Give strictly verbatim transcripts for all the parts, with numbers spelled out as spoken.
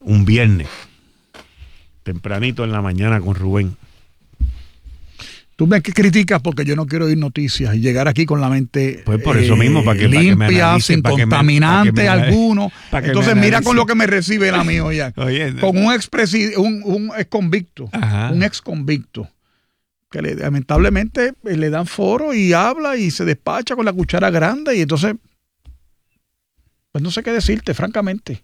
un viernes, tempranito en la mañana con Rubén. Tú me criticas porque yo no quiero oír noticias y llegar aquí con la mente pues por eso eh, mismo, para que, limpia, para que me analicen, sin para contaminante que me, alguno. para que Entonces mira con lo que me recibe la mía ya. Oye, con un ex un, un ex convicto, ajá. un ex convicto que le, lamentablemente le dan foro y habla y se despacha con la cuchara grande y entonces pues no sé qué decirte, francamente.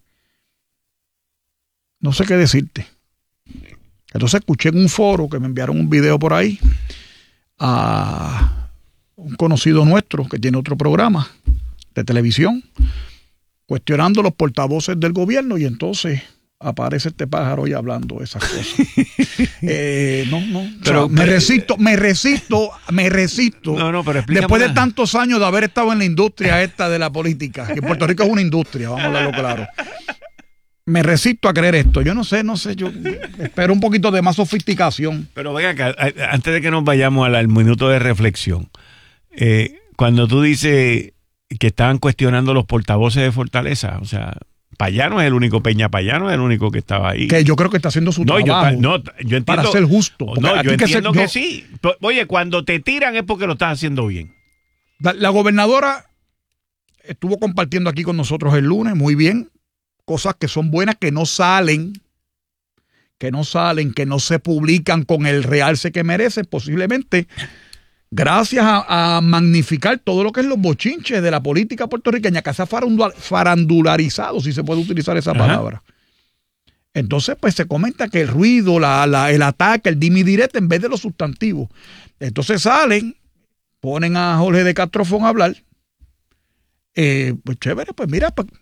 No sé qué decirte. Entonces escuché en un foro que me enviaron un video por ahí a un conocido nuestro que tiene otro programa de televisión cuestionando los portavoces del gobierno y entonces aparece este pájaro y hablando esas cosas. eh, no, no. Pero, o sea, me resisto, me resisto, me resisto. No, no, pero después de tantos años de haber estado en la industria esta de la política, que Puerto Rico es una industria, vamos a hablarlo claro. Me resisto a creer esto. Yo no sé, no sé, yo espero un poquito de más sofisticación. Pero venga acá, antes de que nos vayamos al, al minuto de reflexión, eh, cuando tú dices que estaban cuestionando los portavoces de Fortaleza, o sea, Payano es el único, Peña Payano es el único que estaba ahí. Que yo creo que está haciendo su no, trabajo. Yo, no, yo entiendo, para ser justo. No, yo entiendo que, que ser, sí. Oye, cuando te tiran es porque lo estás haciendo bien. La, la gobernadora estuvo compartiendo aquí con nosotros el lunes, muy bien. Cosas que son buenas, que no salen, que no salen, que no se publican con el realce que merecen, posiblemente gracias a, a magnificar todo lo que es los bochinches de la política puertorriqueña, que se ha farandularizado, si se puede utilizar esa palabra. Ajá. Entonces, pues se comenta que el ruido, la, la, el ataque, el dimi directo en vez de los sustantivos. Entonces salen, ponen a Jorge de Castrofón a hablar. Eh, pues chévere, pues mira, pues,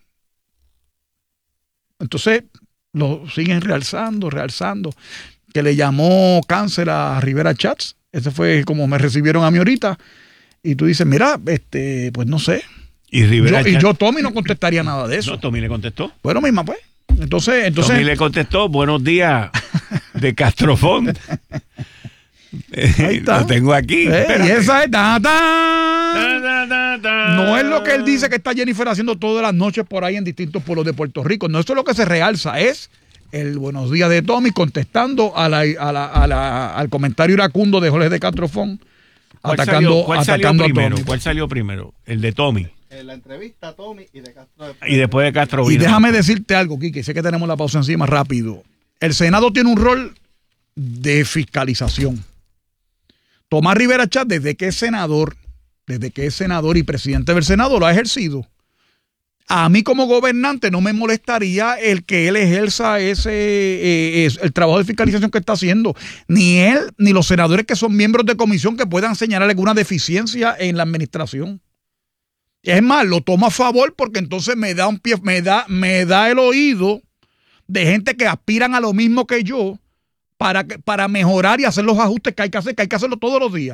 entonces lo siguen realzando, realzando, que le llamó cáncer a Rivera Chats. Ese fue como me recibieron a mí ahorita. Y tú dices, mira, este, pues no sé. Y Rivera yo, y yo, Tommy, no contestaría nada de eso. No, Tommy le contestó. Bueno, misma pues. Entonces, entonces. Tommy le contestó, buenos días, de Castrofón. Ahí está. Lo tengo aquí. Eh, y esa es ta, ta. Ta, ta, ta, ta. No es lo que él dice que está Jennifer haciendo todas las noches por ahí en distintos pueblos de Puerto Rico. No, eso es lo que se realza. Es el buenos días de Tommy contestando a la, a la, a la, al comentario iracundo de Jorge de Castrofón. ¿Cuál atacando, salió, cuál atacando salió primero? a Tommy. ¿Cuál salió primero? El de Tommy. En la entrevista a Tommy y de Castro. Y después de Castro. Y vino. déjame decirte algo, Quique. Sé que tenemos la pausa encima rápido. El Senado tiene un rol de fiscalización. Tomás Rivera Chat, desde que es senador, desde que es senador y presidente del Senado, lo ha ejercido. A mí como gobernante no me molestaría el que él ejerza ese eh, es, el trabajo de fiscalización que está haciendo. Ni él, ni los senadores que son miembros de comisión que puedan señalar alguna deficiencia en la administración. Es más, lo tomo a favor porque entonces me da un pie, me da, me da el oído de gente que aspiran a lo mismo que yo. Para, para mejorar y hacer los ajustes que hay que hacer, que hay que hacerlo todos los días.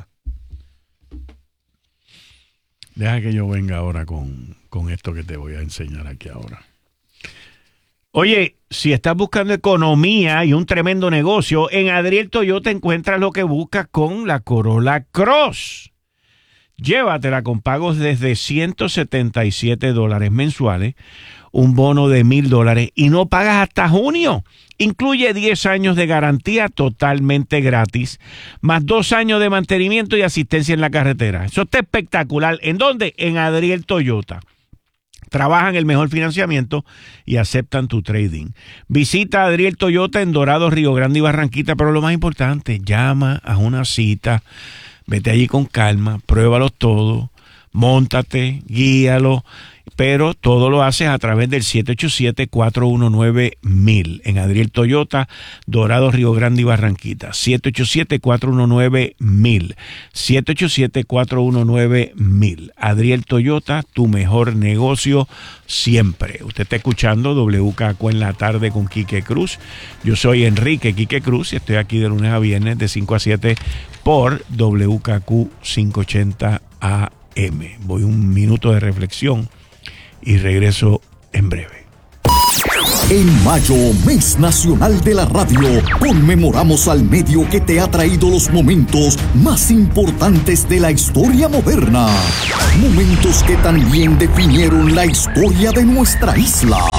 Deja que yo venga ahora con, con esto que te voy a enseñar aquí ahora. Oye, si estás buscando economía y un tremendo negocio, en Adriel Toyota encuentras lo que buscas con la Corolla Cross. Llévatela con pagos desde ciento setenta y siete dólares mensuales, un bono de mil dólares y no pagas hasta junio. Incluye diez años de garantía totalmente gratis, más dos años de mantenimiento y asistencia en la carretera. Eso está espectacular. ¿En dónde? En Adriel Toyota. Trabajan el mejor financiamiento y aceptan tu trading. Visita Adriel Toyota en Dorado, Río Grande y Barranquita, pero lo más importante, llama a una cita, vete allí con calma, pruébalos todos, móntate, guíalo, pero todo lo haces a través del siete ocho siete, cuatro uno nueve, mil en Adriel Toyota, Dorado, Río Grande y Barranquita. siete ocho siete, cuatro uno nueve, mil siete ocho siete, cuatro uno nueve, mil Adriel Toyota, tu mejor negocio siempre. Usted está escuchando W K Q en la tarde con Quique Cruz. Yo soy Enrique Quique Cruz y estoy aquí de lunes a viernes de cinco a siete por W K Q quinientos ochenta A M. Voy un minuto de reflexión y regreso en breve. En mayo, mes nacional de la radio, conmemoramos al medio que te ha traído los momentos más importantes de la historia moderna. Momentos que también definieron la historia de nuestra isla.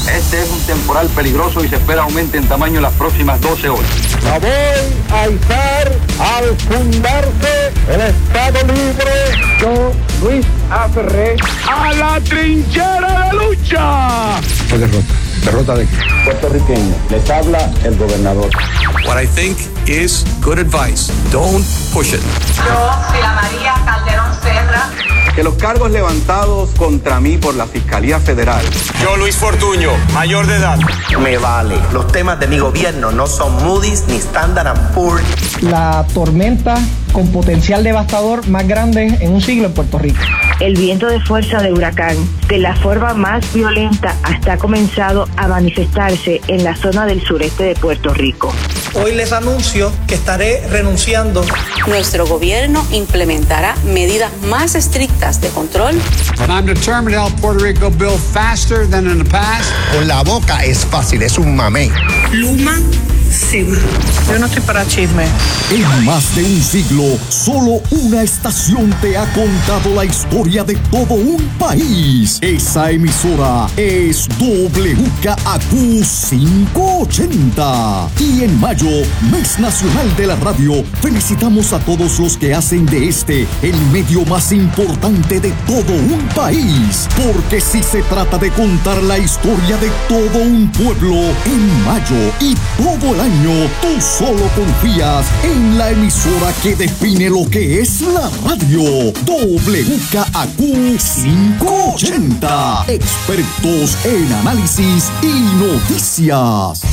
Este es un temporal peligroso y se espera aumente en tamaño en las próximas doce horas. La voy a izar al fundarse el Estado Libre. Yo, Luis A. Ferré. ¡A la trinchera de lucha! Fue derrota. ¿Derrota de qué? Puertorriqueño. Les habla el gobernador. What I think is good advice. Don't push it. Yo, Sila María Calderón Serra. Que los cargos levantados contra mí por la Fiscalía Federal. Yo, Luis Fortuño, mayor de edad. Me vale. Los temas de mi gobierno no son Moody's ni Standard and Poor's. La tormenta con potencial devastador más grande en un siglo en Puerto Rico. El viento de fuerza de huracán, de la forma más violenta, hasta ha comenzado a manifestarse en la zona del sureste de Puerto Rico. Hoy les anuncio que estaré renunciando. Nuestro gobierno implementará medidas más estrictas de control. And I'm determined to help Puerto Rico build faster than in the past. Con la boca es fácil, es un mamey. Luma se va. Yo no estoy para chisme. En más de un siglo, solo una estación te ha contado la historia de todo un país. Esa emisora es W K A Q quinientos ochenta. Y en mayo, Mes Nacional de la Radio, felicitamos a todos los que hacen de este el medio más importante de todo un país. Porque si se trata de contar la historia de todo un pueblo, en mayo y todo el año, tú solo confías en la emisora que define lo que es la radio. W K A Q quinientos ochenta. Expertos en análisis y noticias.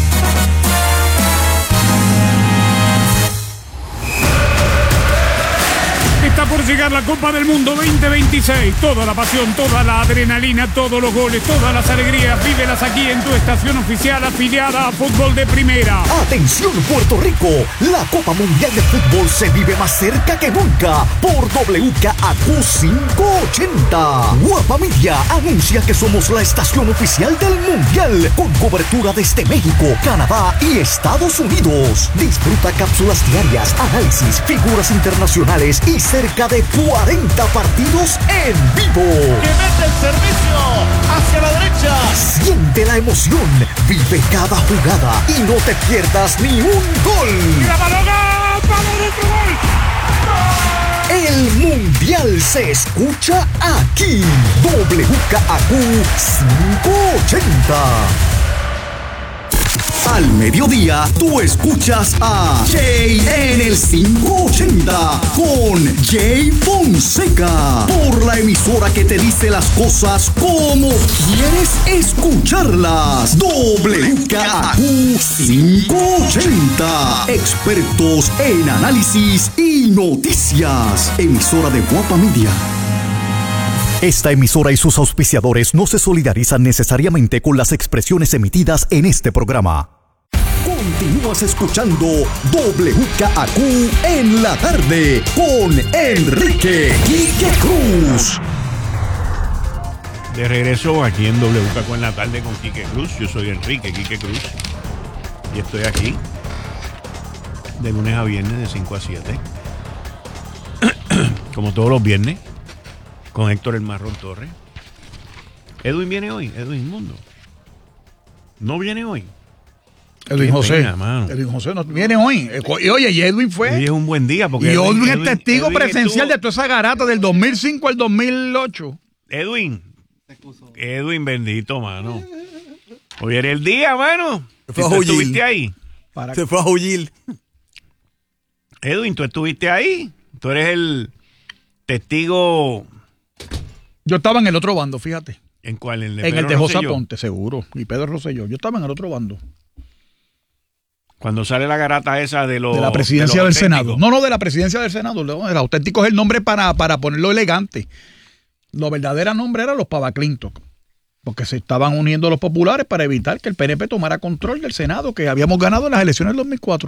Está por llegar la Copa del Mundo veinte veintiséis. Toda la pasión, toda la adrenalina, todos los goles, todas las alegrías, vívelas aquí en tu estación oficial afiliada a Fútbol de Primera. Atención Puerto Rico, la Copa Mundial de Fútbol se vive más cerca que nunca por W K A Q quinientos ochenta. Guapa Media anuncia que somos la estación oficial del Mundial, con cobertura desde México, Canadá y Estados Unidos. Disfruta cápsulas diarias, análisis, figuras internacionales y cerca de cuarenta partidos en vivo. ¡Que mete el servicio hacia la derecha! Siente la emoción, vive cada jugada y no te pierdas ni un gol. ¡Mira, Baloga! ¡Vamos, otro gol! El Mundial se escucha aquí. W K A Q quinientos ochenta. Al mediodía, tú escuchas a Jay en el quinientos ochenta con Jay Fonseca por la emisora que te dice las cosas como quieres escucharlas. W K A Q quinientos ochenta. Expertos en análisis y noticias. Emisora de Guapa Media. Esta emisora y sus auspiciadores no se solidarizan necesariamente con las expresiones emitidas en este programa. Continúas escuchando W K A Q en la tarde con Enrique Quique Cruz. De regreso aquí en W K A Q en la tarde con Quique Cruz. Yo soy Enrique Quique Cruz y estoy aquí de lunes a viernes de cinco a siete, como todos los viernes, con Héctor El Marrón Torres. Edwin viene hoy, Edwin Mundo. ¿No viene hoy? Edwin José. Pena, Edwin José no viene hoy. Y oye, y Edwin fue. Hoy es un buen día porque. Y Edwin, Edwin es testigo Edwin presencial estuvo... de toda esa garata del dos mil cinco al dos mil ocho. Edwin. Edwin, bendito, mano. Hoy era el día, mano. Se fue a ¿Tú Huyil. estuviste ahí? Para Se fue a Huyil. Edwin, ¿tú estuviste ahí? Tú eres el testigo. Yo estaba en el otro bando, fíjate. ¿En cuál? En el, en el de José Aponte, seguro. Y Pedro Rosselló. Yo estaba en el otro bando. Cuando sale la garata esa de los. De la presidencia de del Senado. No, no, de la presidencia del Senado. No, el auténtico es el nombre para, para ponerlo elegante. Lo verdadero nombre era los Pava Clinton. Porque se estaban uniendo los populares para evitar que el P N P tomara control del Senado que habíamos ganado en las elecciones del dos mil cuatro.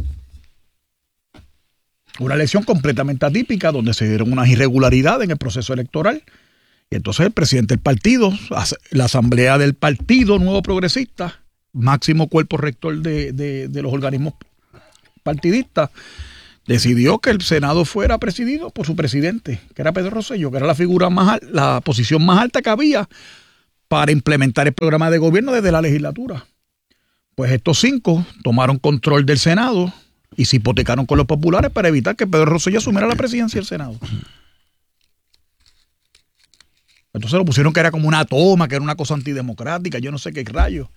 Una elección completamente atípica donde se dieron unas irregularidades en el proceso electoral. Y entonces el presidente del partido, la asamblea del Partido Nuevo Progresista, máximo cuerpo rector de, de, de los organismos partidistas, decidió que el Senado fuera presidido por su presidente, que era Pedro Rosselló, que era la figura más, la posición más alta que había para implementar el programa de gobierno desde la legislatura. Pues estos cinco tomaron control del Senado y se hipotecaron con los populares para evitar que Pedro Rosselló asumiera la presidencia del Senado. Entonces lo pusieron que era como una toma, que era una cosa antidemocrática, yo no sé qué rayos.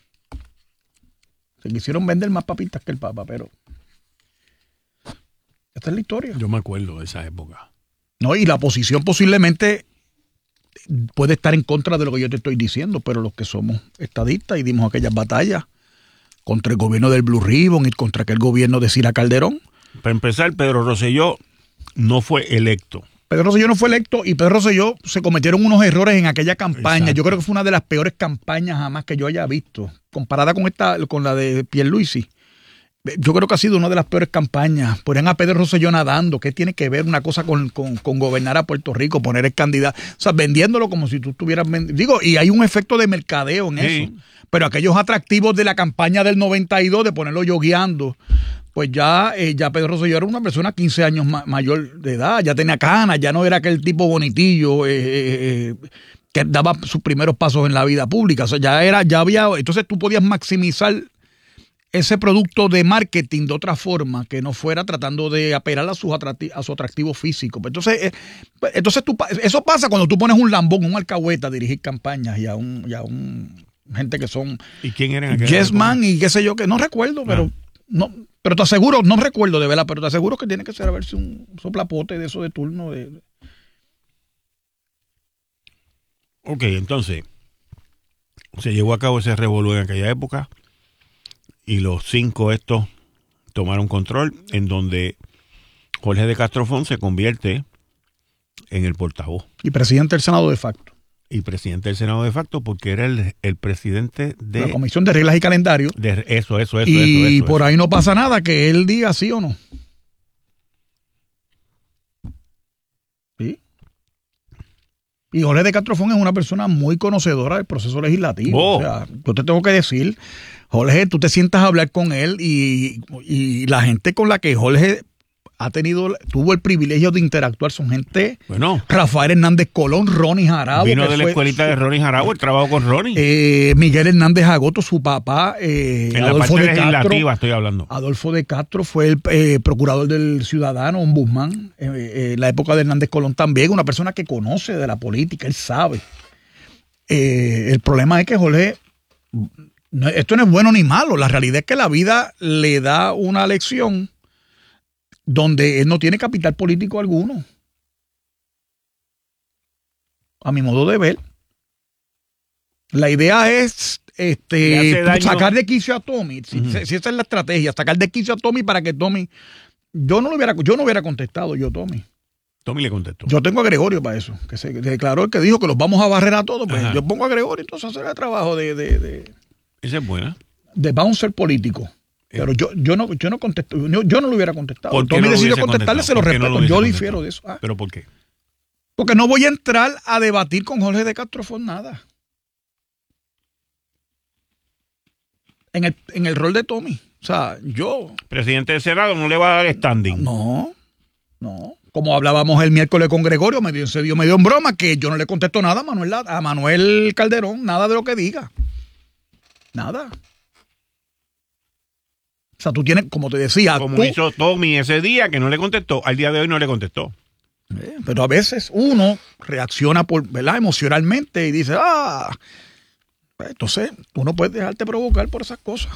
Se quisieron vender más papitas que el Papa, pero esta es la historia. Yo me acuerdo de esa época. No, y la oposición posiblemente puede estar en contra de lo que yo te estoy diciendo, pero los que somos estadistas y dimos aquellas batallas contra el gobierno del Blue Ribbon y contra aquel gobierno de Sila Calderón. Para empezar, Pedro Rosselló no fue electo. Pedro Rosselló no fue electo y Pedro Rosselló se cometieron unos errores en aquella campaña. Exacto. Yo creo que fue una de las peores campañas jamás que yo haya visto, comparada con esta, con la de Pierluisi. Yo creo que ha sido una de las peores campañas. Ponían a Pedro Rosselló nadando. ¿Qué tiene que ver una cosa con, con, con gobernar a Puerto Rico, poner el candidato? O sea, vendiéndolo como si tú estuvieras vendiendo. Digo, y hay un efecto de mercadeo en sí. Eso. Pero aquellos atractivos de la campaña del noventa y dos, de ponerlo yogueando, pues ya, eh, ya Pedro Rosselló era una persona quince años ma- mayor de edad, ya tenía canas, ya no era aquel tipo bonitillo eh, eh, que daba sus primeros pasos en la vida pública. O sea, ya era, ya había, entonces tú podías maximizar ese producto de marketing de otra forma que no fuera tratando de apelar a, sus atracti- a su atractivo físico. Entonces, eh, entonces tú, eso pasa cuando tú pones un lambón, un alcahueta a dirigir campañas y a un, y a un gente que son ¿Y quién eran aquellos? Yes Man y qué sé yo, que no recuerdo, pero ah. no, pero te aseguro, no recuerdo de verdad, pero te aseguro que tiene que ser a ver si un soplapote de eso de turno de... Ok, entonces se llevó a cabo ese revolú en aquella época y los cinco estos tomaron control, en donde Jorge de Castrofón se convierte en el portavoz. Y presidente del Senado de facto. Y presidente del Senado de facto, porque era el, el presidente de... la Comisión de Reglas y Calendario. De, eso, eso, eso. Y eso, eso, por eso. ahí no pasa nada que él diga sí o no. ¿Sí? Y Jorge de Castrofón es una persona muy conocedora del proceso legislativo. Oh. O sea, yo te tengo que decir, Jorge, tú te sientas a hablar con él y, y la gente con la que Jorge ha tenido, tuvo el privilegio de interactuar son gente, bueno, Rafael Hernández Colón, Ronnie Jarabo. Vino de la escuelita su, de Ronnie Jarabo, el trabajo con Ronnie. Eh, Miguel Hernández Agoto, su papá. Eh, en Adolfo la parte de legislativa Castro, estoy hablando. Adolfo de Castro fue el eh, procurador del ciudadano, ombudsman, eh, eh, en la época de Hernández Colón también, una persona que conoce de la política, él sabe. Eh, el problema es que Jorge, no, esto no es bueno ni malo, la realidad es que la vida le da una lección donde él no tiene capital político alguno. A mi modo de ver. La idea es este, sacar de quicio a Tommy. Si, uh-huh. si esa es la estrategia, sacar de quicio a Tommy para que Tommy... Yo no lo hubiera, yo no hubiera contestado yo, Tommy. Tommy le contestó. Yo tengo a Gregorio para eso, que se declaró el que dijo que los vamos a barrer a todos. Pues yo pongo a Gregorio entonces a hacer el trabajo de... de, de Esa es buena. De bouncer político. Pero yo, yo no, yo no contesto, yo, yo no lo hubiera contestado. Tommy no decidió contestarle, se lo respeto. No lo yo difiero de eso. Ah. ¿Pero por qué? Porque no voy a entrar a debatir con Jorge de Castrofón nada. En el, en el rol de Tommy. O sea, yo... Presidente del Senado no le va a dar standing. No, no. Como hablábamos el miércoles con Gregorio, me dio, se dio medio en broma que yo no le contesto nada a Manuel, a Manuel Calderón, nada de lo que diga. Nada. O sea, tú tienes, como te decía... Como tú, hizo Tommy ese día, que no le contestó, al día de hoy no le contestó. Eh, pero a veces uno reacciona por, ¿verdad? Emocionalmente y dice, ah, entonces tú no puedes dejarte provocar por esas cosas.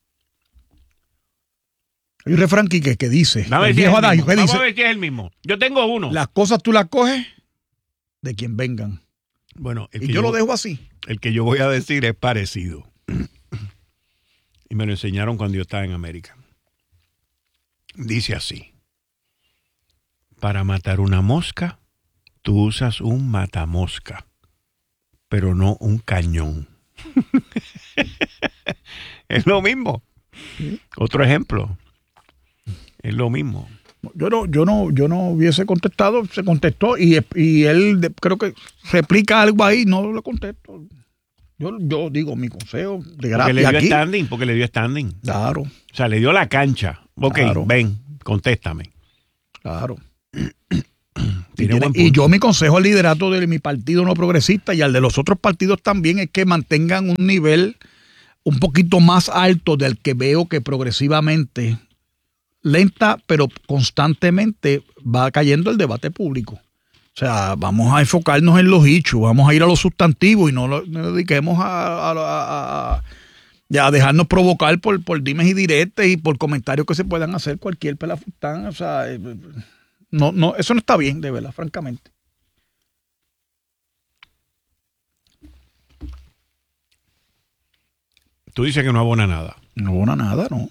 Hay un refrán que, que dice, el el viejo adagio, que Vamos dice, a ver si es el mismo. Yo tengo uno. Las cosas tú las coges de quien vengan. Bueno, el y que yo, yo lo dejo así. El que yo voy a decir es parecido. Y me lo enseñaron cuando yo estaba en América. Dice así: para matar una mosca, tú usas un matamosca, pero no un cañón. Es lo mismo. ¿Sí? Otro ejemplo. Es lo mismo. Yo no, yo no, yo no hubiese contestado, se contestó y, y él de, creo que replica algo ahí, no lo contesto. Yo, yo digo mi consejo de gracia. Porque le dio aquí. standing, porque le dio standing. Claro. O sea, le dio la cancha. Ok, claro. Ven, contéstame. Claro. Y, tiene, y yo mi consejo al liderato de mi partido no progresista y al de los otros partidos también es que mantengan un nivel un poquito más alto del que veo que progresivamente, lenta pero constantemente va cayendo el debate público. O sea, vamos a enfocarnos en los hechos, vamos a ir a los sustantivos y no nos no dediquemos a, a, a, a, a dejarnos provocar por, por dimes y diretes y por comentarios que se puedan hacer cualquier pelafustán. O sea, no, no, eso no está bien, de verdad, francamente. Tú dices que no abona nada. No abona nada, no.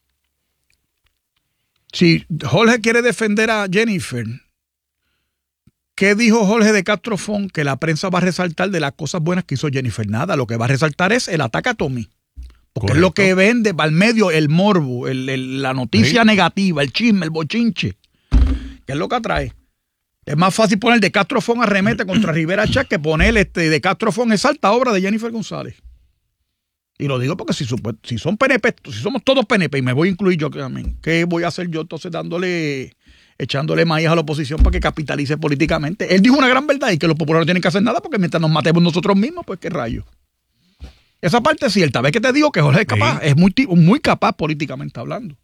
Si Jorge quiere defender a Jennifer, ¿qué dijo Jorge de Castrofón? Que la prensa va a resaltar de las cosas buenas que hizo Jennifer. Nada, lo que va a resaltar es el ataque a Tommy. Porque Correcto. Es lo que vende, va al medio el morbo, el, el, la noticia ¿Sí? negativa, el chisme, el bochinche. ¿Qué es lo que atrae? Es más fácil poner de Castrofón arremete contra Rivera Chat que poner este de Castrofón es alta obra de Jennifer González. Y lo digo porque si, si son P N P, si somos todos P N P, y me voy a incluir yo también, ¿qué voy a hacer yo entonces dándole, echándole maíz a la oposición para que capitalice políticamente? Él dijo una gran verdad y que los populares no tienen que hacer nada porque mientras nos matemos nosotros mismos, pues qué rayos. Esa parte es cierta. ¿Ves que te digo que Jorge es capaz? Sí. Es muy, muy capaz políticamente hablando.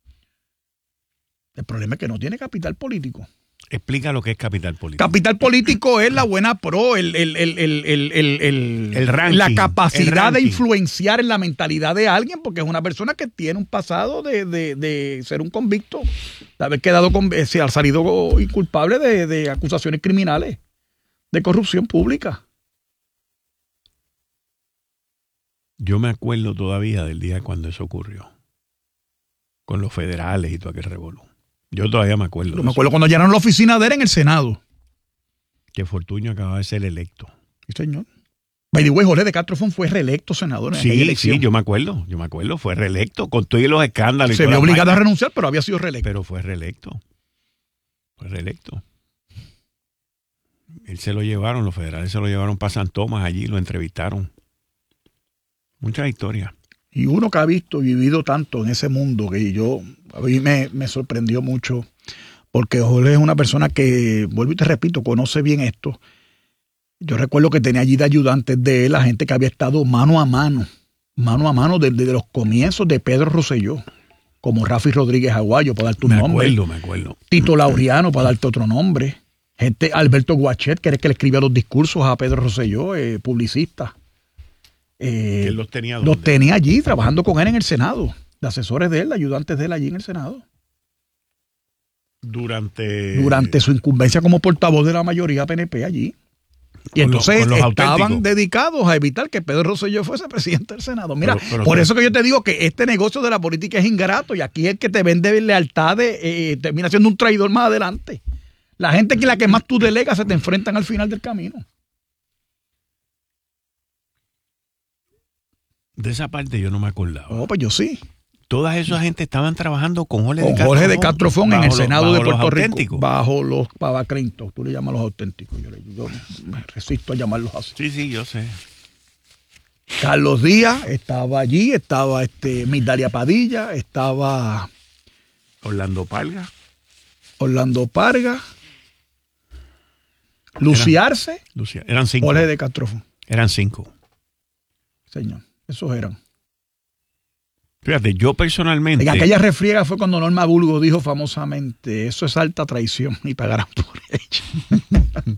El problema es que no tiene capital político. Explica lo que es capital político. Capital político es la buena pro, el, el, el, el, el, el, el, el ranking, la capacidad de influenciar en la mentalidad de alguien, porque es una persona que tiene un pasado de, de, de ser un convicto, de haber quedado con, se ha salido inculpable de, de acusaciones criminales, de corrupción pública. Yo me acuerdo todavía del día cuando eso ocurrió, con los federales y todo aquel revolú. Yo todavía me acuerdo. Yo me acuerdo cuando llenaron la oficina de él en el Senado. Que Fortuño acababa de ser electo. Sí, señor. By the way, Jorge de Castrofón fue reelecto senador en sí, aquella elección. Sí, yo me acuerdo, yo me acuerdo, fue reelecto con todos los escándalos. Se vio obligado a renunciar, pero había sido reelecto. Pero fue reelecto. Fue reelecto. Él se lo llevaron, los federales se lo llevaron para San Tomás allí, lo entrevistaron. Muchas historias. Y uno que ha visto y vivido tanto en ese mundo que yo, a mí me, me sorprendió mucho, porque Jorge es una persona que, vuelvo y te repito, conoce bien esto. Yo recuerdo que tenía allí de ayudantes de él la gente que había estado mano a mano, mano a mano desde, desde los comienzos de Pedro Rosselló, como Rafi Rodríguez Aguayo, para darte un me nombre. Me acuerdo, me acuerdo. Tito Laureano, para darte otro nombre. Gente, Alberto Guachet, que era el que le escribía los discursos a Pedro Rosselló, eh, publicista. Eh, los tenía, los tenía allí trabajando con él en el Senado, de asesores de él, de ayudantes de él allí en el Senado. Durante durante su incumbencia como portavoz de la mayoría P N P allí. Y entonces los, estaban auténticos. dedicados a evitar que Pedro Rosselló fuese presidente del Senado. Mira, pero, pero por eso que yo te digo que este negocio de la política es ingrato y aquí el que te vende lealtades eh, termina siendo un traidor más adelante. La gente que la que más tú delegas se te enfrentan al final del camino. De esa parte yo no me acordaba. Oh, pues yo sí. Toda esa gente estaban trabajando con Jorge con de Castrofón. Jorge de Castrofón en el Senado los, de Puerto Rico. Auténticos. Bajo los pavacrintos. Tú le llamas los auténticos. Yo, yo me resisto a llamarlos así. Sí, sí, yo sé. Carlos Díaz estaba allí, estaba este Migdalia Padilla, estaba Orlando Parga. Orlando Parga. Luciarse. Lucia, eran cinco. Jorge de Castrofón. Eran cinco. Señor, esos eran. Fíjate, yo personalmente... En aquella refriega fue cuando Norma Bulgo dijo famosamente, eso es alta traición y pagarán por ella.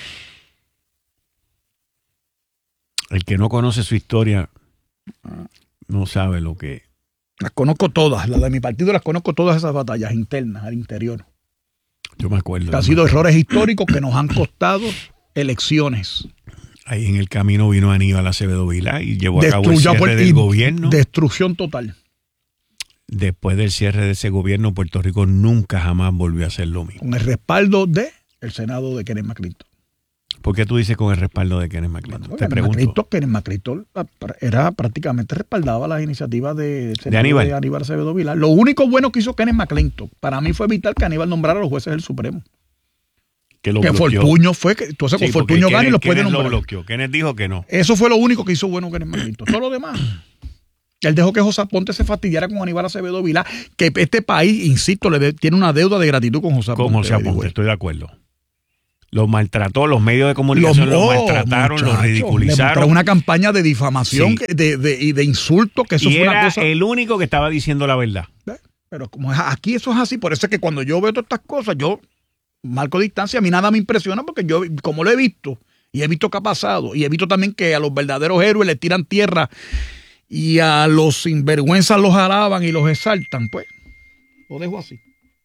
El que no conoce su historia no sabe lo que... Las conozco todas, las de mi partido las conozco todas esas batallas internas, al interior. Yo me acuerdo. Que han sido errores históricos que nos han costado elecciones. Ahí en el camino vino Aníbal Acevedo Vilá y llevó a cabo el cierre del gobierno. Destrucción total. Después del cierre de ese gobierno, Puerto Rico nunca jamás volvió a ser lo mismo. Con el respaldo de el Senado de Kenneth McClintock. ¿Por qué tú dices con el respaldo de Kenneth McClintock? Bueno, Te pregunto. McClintock, Kenneth McClintock era prácticamente respaldaba las iniciativas de, de, Aníbal. de Aníbal Acevedo Vilá. Lo único bueno que hizo Kenneth McClintock para mí fue evitar que Aníbal nombrara a los jueces del Supremo. Que, lo que Fortuño fue, que entonces sí, con Fortuño gana y los puede nombrar. Lo bloqueó. Kenneth dijo que no. Eso fue lo único que hizo bueno Kenneth McClintock. Todo lo demás. Él dejó que José Aponte se fastidiara con Aníbal Acevedo Vilá, que este país, insisto, le de, tiene una deuda de gratitud con José Aponte. Con José Aponte, estoy de acuerdo. Los maltrató, los medios de comunicación los, oh, maltrataron, muchacho, los ridiculizaron. Una campaña de difamación Sí. y de, de, de, de insultos, que eso y fue era una cosa. el único que estaba diciendo la verdad. Pero como es, aquí eso es así, por eso es que cuando yo veo todas estas cosas, yo marco distancia, a mí nada me impresiona porque yo, como lo he visto, y he visto que ha pasado, y he visto también que a los verdaderos héroes les tiran tierra y a los sinvergüenzas los alaban y los exaltan, pues lo dejo así.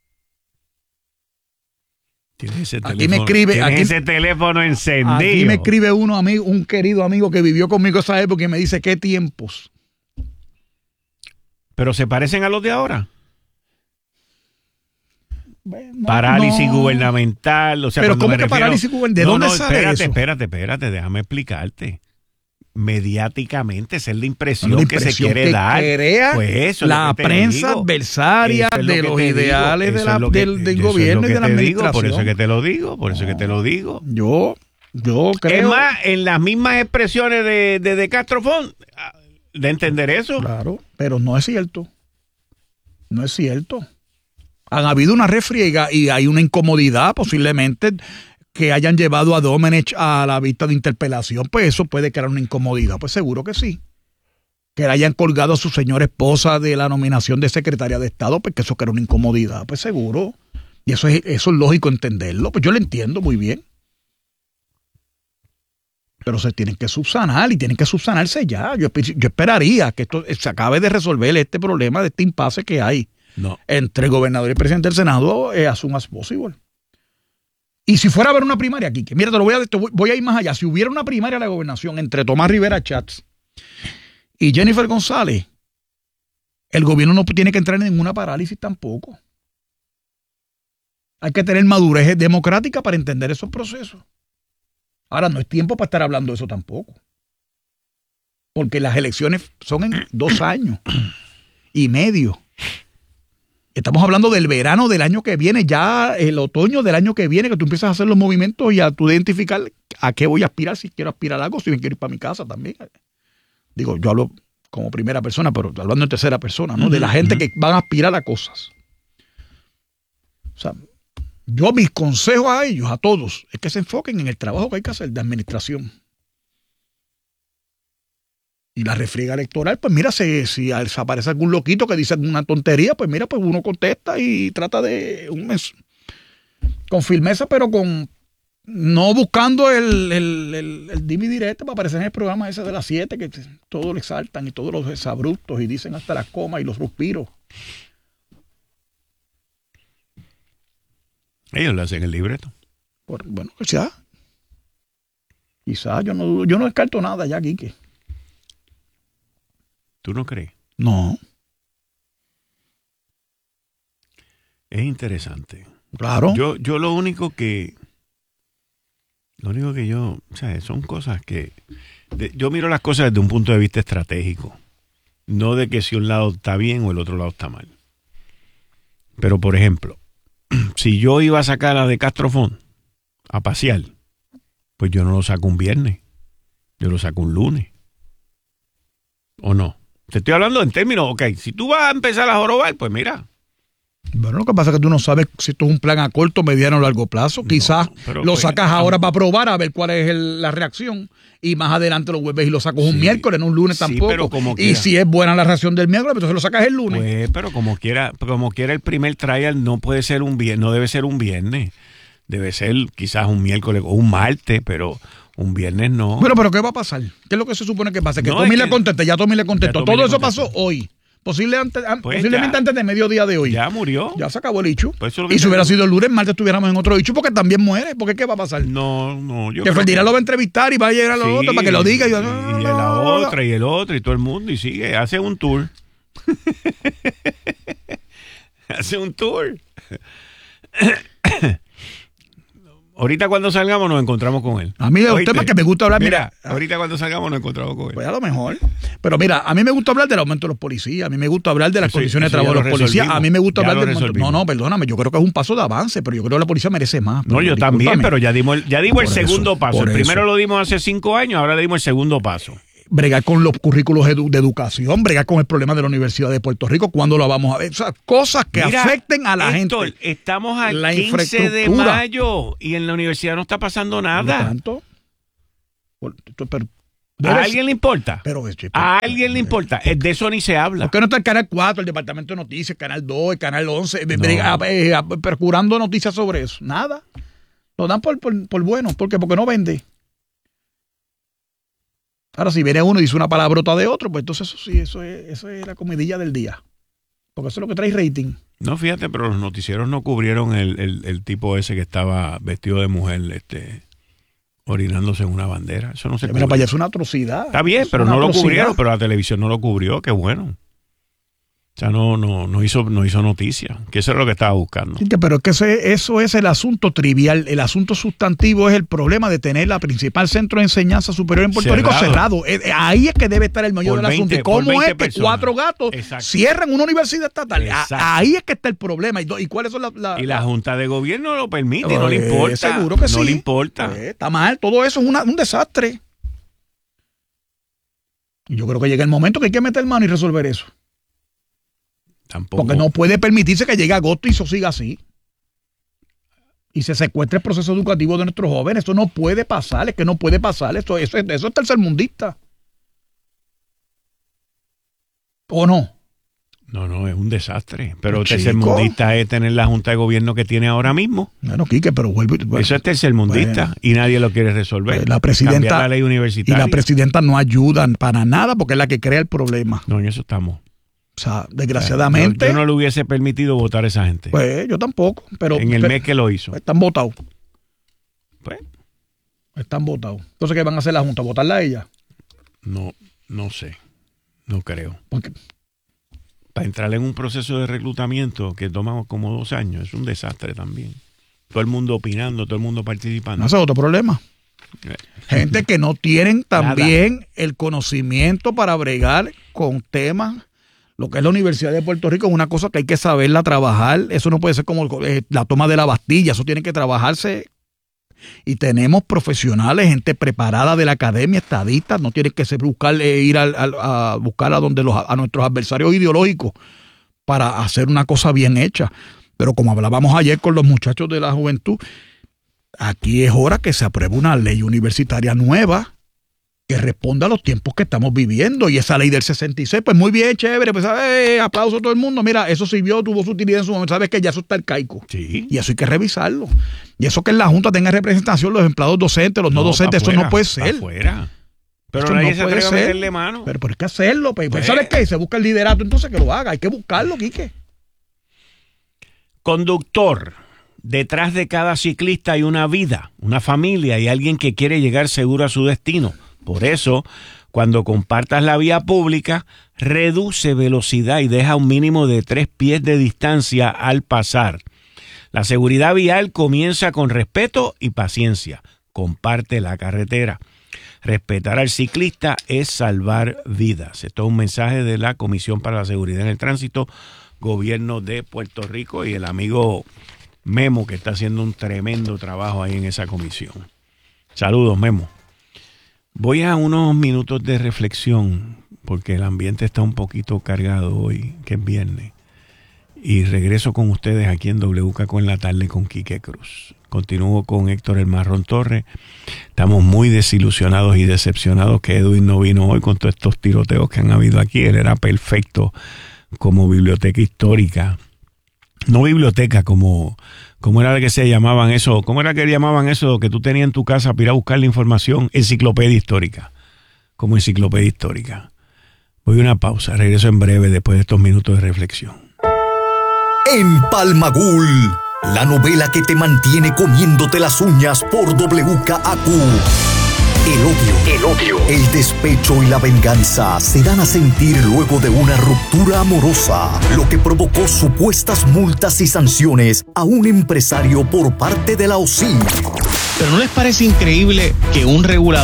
Tienes ese Aquí teléfono, me escribe, tienes aquí, ese teléfono encendido. Aquí me escribe uno amigo, un querido amigo que vivió conmigo esa época y me dice, ¿qué tiempos? Pero se parecen a los de ahora. Bueno, parálisis no. gubernamental. O sea, pero ¿cómo me que refiero, parálisis gubernamental? ¿De no, dónde no, sale espérate, eso? Espérate, espérate, déjame explicarte. Mediáticamente, esa es la impresión, la que impresión se quiere que dar. crea pues eso es la lo que te prensa digo. adversaria Eso es de lo los que te ideales digo. de Eso la, es lo que- del, del eso es gobierno lo y de que la te digo, administración. Por eso es que te lo digo, por eso es que te lo digo. Yo, yo creo. Es más, en las mismas expresiones de, de, de Castro Font, de entender eso. Claro, pero no es cierto. No es cierto. Han habido una refriega y hay una incomodidad posiblemente que hayan llevado a Domenech a la vista de interpelación, pues eso puede crear una incomodidad. Pues seguro que sí. Que le hayan colgado a su señora esposa de la nominación de secretaria de Estado, pues que eso crea una incomodidad. Pues seguro. Y eso es, eso es lógico entenderlo. Pues yo lo entiendo muy bien. Pero se tienen que subsanar y tienen que subsanarse ya. Yo, yo esperaría que esto se acabe de resolver este problema de este impasse que hay no. entre el gobernador y el presidente del Senado eh, as soon as possible. Y si fuera a haber una primaria aquí, que mira, te lo voy a, te voy, voy a ir más allá. Si hubiera una primaria de la gobernación entre Tomás Rivera Chats y Jennifer González, el gobierno no tiene que entrar en ninguna parálisis tampoco. Hay que tener madurez democrática para entender esos procesos. Ahora, no es tiempo para estar hablando de eso tampoco. Porque las elecciones son en dos años y medio. Estamos hablando del verano del año que viene, ya el otoño del año que viene, que tú empiezas a hacer los movimientos y a tú identificar a qué voy a aspirar, si quiero aspirar a algo, si me quiero ir para mi casa también. Digo, yo hablo como primera persona, pero hablando en tercera persona, ¿no? De la gente uh-huh. que van a aspirar a cosas. O sea, yo mis consejos a ellos, a todos, es que se enfoquen en el trabajo que hay que hacer de administración. Y la refriega electoral, pues mira, si, si aparece algún loquito que dice alguna tontería, pues mira, pues uno contesta y trata de un mes con firmeza, pero con no buscando el, el, el, el dime directo para aparecer en el programa ese de las siete, que todos le saltan y todos los desabruptos y dicen hasta las comas y los suspiros. Ellos le hacen el libreto. Por, bueno, quizás. Quizás, yo no, yo no descarto nada ya, Quique. ¿Tú no crees? No. Es interesante. Claro. Yo, yo lo único que... Lo único que yo... O sea, son cosas que... De, yo miro las cosas desde un punto de vista estratégico. No de que si un lado está bien o el otro lado está mal. Pero, por ejemplo, si yo iba a sacar a de Castro Font a pasear, pues yo no lo saco un viernes. Yo lo saco un lunes. ¿O no? Te estoy hablando en términos, ok, si tú vas a empezar a jorobar, pues mira. Bueno, lo que pasa es que tú no sabes si esto es un plan a corto, mediano o largo plazo. No, quizás lo pues, sacas ahora para probar a ver cuál es el, la reacción y más adelante lo vuelves y lo sacas sí, un miércoles, no un lunes sí, tampoco. Pero como y quiera. Si es buena la reacción del miércoles, entonces lo sacas el lunes. Pues, pero como quiera, como quiera el primer trial no puede ser un viernes, no debe ser un viernes. Debe ser quizás un miércoles o un martes, pero un viernes no. Bueno, pero ¿qué va a pasar? ¿Qué es lo que se supone que pasa? Que no, Tommy es que, le conteste, ya Tommy le contestó. Todo eso contestó. Pasó hoy. Posible antes, pues posiblemente ya, antes de mediodía de hoy. Ya murió. Ya se acabó el hecho. Pues y si hubiera sido el lunes, martes estuviéramos en otro hecho porque también muere. ¿Porque qué va a pasar? No, no. Yo que Ferdinand que... lo va a entrevistar y va a llegar a los sí, otros para que lo diga. Y, yo, no, no, y la no, otra y el otro y todo el mundo y sigue. Hace un tour. Hace un tour. Ahorita cuando salgamos nos encontramos con él. A mí es un tema que me gusta hablar. Mira, mira, ahorita cuando salgamos nos encontramos con él. Pues a lo mejor. Pero mira, a mí me gusta hablar del aumento de los policías. A mí me gusta hablar de las eso, condiciones de trabajo de los policías. A mí me gusta ya hablar del... No, no, perdóname. Yo creo que es un paso de avance, pero yo creo que la policía merece más. No, yo también, pero ya dimos el, ya dimos el segundo eso, paso. El primero eso. Lo dimos hace cinco años, ahora dimos el segundo paso. bregar con los currículos edu- de educación, bregar con el problema de la Universidad de Puerto Rico, ¿cuándo lo vamos a ver? O sea, cosas que Mira, afecten a la Héctor, gente. Estamos al la quince de mayo y en la universidad no está pasando nada. ¿Tanto? Pero, ¿A alguien le importa? Pero, pero, ¿A alguien le importa? De eso ni se habla. ¿Por qué no está el Canal cuatro, el Departamento de Noticias, el Canal dos, el Canal once, no. eh, eh, procurando noticias sobre eso? Nada. Lo dan por, por, por bueno. ¿Por qué? Porque no vende. Ahora, si viene uno y dice una palabrota de otro, pues entonces eso sí, eso es, eso es la comidilla del día. Porque eso es lo que trae rating. No, fíjate, pero los noticieros no cubrieron el, el, el tipo ese que estaba vestido de mujer, este... orinándose en una bandera. Eso no se Mira, para allá es una atrocidad. Está bien, es pero no atrocidad. Lo cubrieron, pero la televisión no lo cubrió, qué bueno. O sea, no, no, no hizo, no hizo noticia, que eso es lo que estaba buscando. Sí, pero es que ese, eso es el asunto trivial. El asunto sustantivo es el problema de tener la principal centro de enseñanza superior en Puerto cerrado. Rico cerrado. Ahí es que debe estar el meollo del asunto. ¿Y cómo es que personas. cuatro gatos Exacto. cierran una universidad estatal? Exacto. Ahí es que está el problema. ¿Y, y cuáles son las...? La, y la Junta de Gobierno lo permite, eh, no le importa. Seguro que no sí. No le importa. Eh, está mal, todo eso es una, un desastre. Y yo creo que llega el momento que hay que meter mano y resolver eso. Tampoco. Porque no puede permitirse que llegue agosto y eso siga así. Y se secuestre el proceso educativo de nuestros jóvenes. Eso no puede pasar, es que no puede pasar. Eso, eso, eso es tercermundista. ¿O no? No, no, es un desastre. Pero Chico. tercermundista es tener la Junta de Gobierno que tiene ahora mismo. Bueno, Quique, pero vuelve. Bueno, eso es tercermundista bueno, y nadie lo quiere resolver. Pues la presidenta, cambiar la ley universitaria. Y la presidenta no ayuda para nada porque es la que crea el problema. No, en eso estamos. O sea, desgraciadamente. Yo, yo no le hubiese permitido votar a esa gente. Pues yo tampoco. Pero en el pero, mes que lo hizo. Están votados. Pues. Están votados. Entonces, ¿qué van a hacer la Junta? ¿Votarla a ella? No, no sé. No creo. ¿Por qué? Para entrar en un proceso de reclutamiento que toma como dos años, es un desastre también. Todo el mundo opinando, todo el mundo participando. No, ese es otro problema. Gente que no tienen también Nada. el conocimiento para bregar con temas. Lo que es la Universidad de Puerto Rico es una cosa que hay que saberla trabajar. Eso no puede ser como eh, la toma de la Bastilla. Eso tiene que trabajarse. Y tenemos profesionales, gente preparada de la academia, estadistas. No tienen que ser buscar, eh, ir a, a, a buscar a, donde los, a nuestros adversarios ideológicos para hacer una cosa bien hecha. Pero como hablábamos ayer con los muchachos de la juventud, aquí es hora que se apruebe una ley universitaria nueva que responda a los tiempos que estamos viviendo. Y esa ley del sesenta y seis, pues muy bien, chévere, pues eh, aplauso a todo el mundo. Mira, eso sirvió, tuvo su utilidad en su momento. Sabes que ya eso está arcaico. Sí. Y eso hay que revisarlo. Y eso que en la Junta tenga representación los empleados docentes, los no, no docentes, eso no puede ser. Afuera. Pero eso nadie no se puede atreve ser. a meterle mano. Pero, pero hay que hacerlo. Pues. Pues. ¿Sabes qué? Se busca el liderato, entonces que lo haga. Hay que buscarlo, Quique. Conductor. Detrás de cada ciclista hay una vida, una familia y alguien que quiere llegar seguro a su destino. Por eso, cuando compartas la vía pública, reduce velocidad y deja un mínimo de tres pies de distancia al pasar. La seguridad vial comienza con respeto y paciencia. Comparte la carretera. Respetar al ciclista es salvar vidas. Esto es un mensaje de la Comisión para la Seguridad en el Tránsito, Gobierno de Puerto Rico y el amigo Memo, que está haciendo un tremendo trabajo ahí en esa comisión. Saludos, Memo. Voy a unos minutos de reflexión, porque el ambiente está un poquito cargado hoy, que es viernes. Y regreso con ustedes aquí en W K Q en la tarde con Quique Cruz. Continúo con Héctor El Marrón Torres. Estamos muy desilusionados y decepcionados que Edwin no vino hoy con todos estos tiroteos que han habido aquí. Él era perfecto como biblioteca histórica. No biblioteca, como, como era que se llamaban eso, ¿cómo era que llamaban eso que tú tenías en tu casa para ir a buscar la información? Enciclopedia histórica, como enciclopedia histórica. Voy a una pausa, regreso en breve después de estos minutos de reflexión. En Palmagul, la novela que te mantiene comiéndote las uñas por W K A Q. El odio, el odio, el despecho y la venganza se dan a sentir luego de una ruptura amorosa, lo que provocó supuestas multas y sanciones a un empresario por parte de la O S I. ¿Pero no les parece increíble que un regulador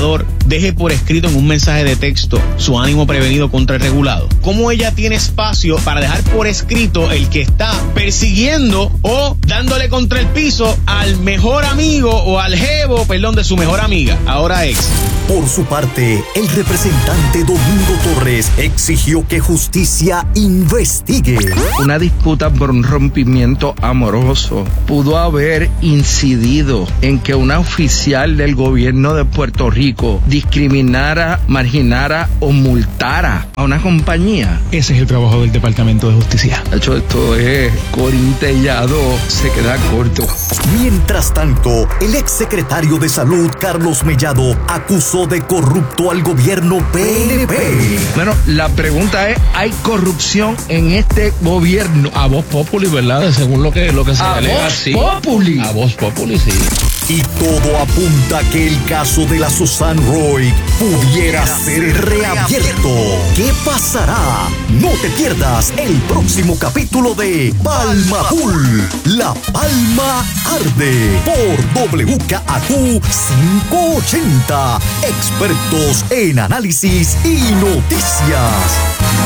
deje por escrito en un mensaje de texto su ánimo prevenido contra el regulado? ¿Cómo ella tiene espacio para dejar por escrito el que está persiguiendo o dándole contra el piso al mejor amigo o al jevo, perdón, de su mejor amiga, ahora ex? Por su parte, el representante Domingo Torres exigió que justicia investigue. Una disputa por un rompimiento amoroso pudo haber incidido en que una oficial del gobierno de Puerto Rico discriminara, marginara o multara a una compañía. Ese es el trabajo del Departamento de Justicia. De hecho, esto es corintellado, se queda corto. Mientras tanto, el exsecretario de Salud, Carlos Mellado, acusó de corrupto al gobierno P N P. Bueno, la pregunta es, ¿hay corrupción en este gobierno? A voz populi, ¿verdad? Según lo que, lo que se alega, sí. A voz populi. A voz populi, sí. Y todo apunta a que el caso de la Susan Roy pudiera ser reabierto. ¿Qué pasará? No te pierdas el próximo capítulo de Palma Full. La Palma Arde por W K A Q quinientos ochenta. Expertos en análisis y noticias.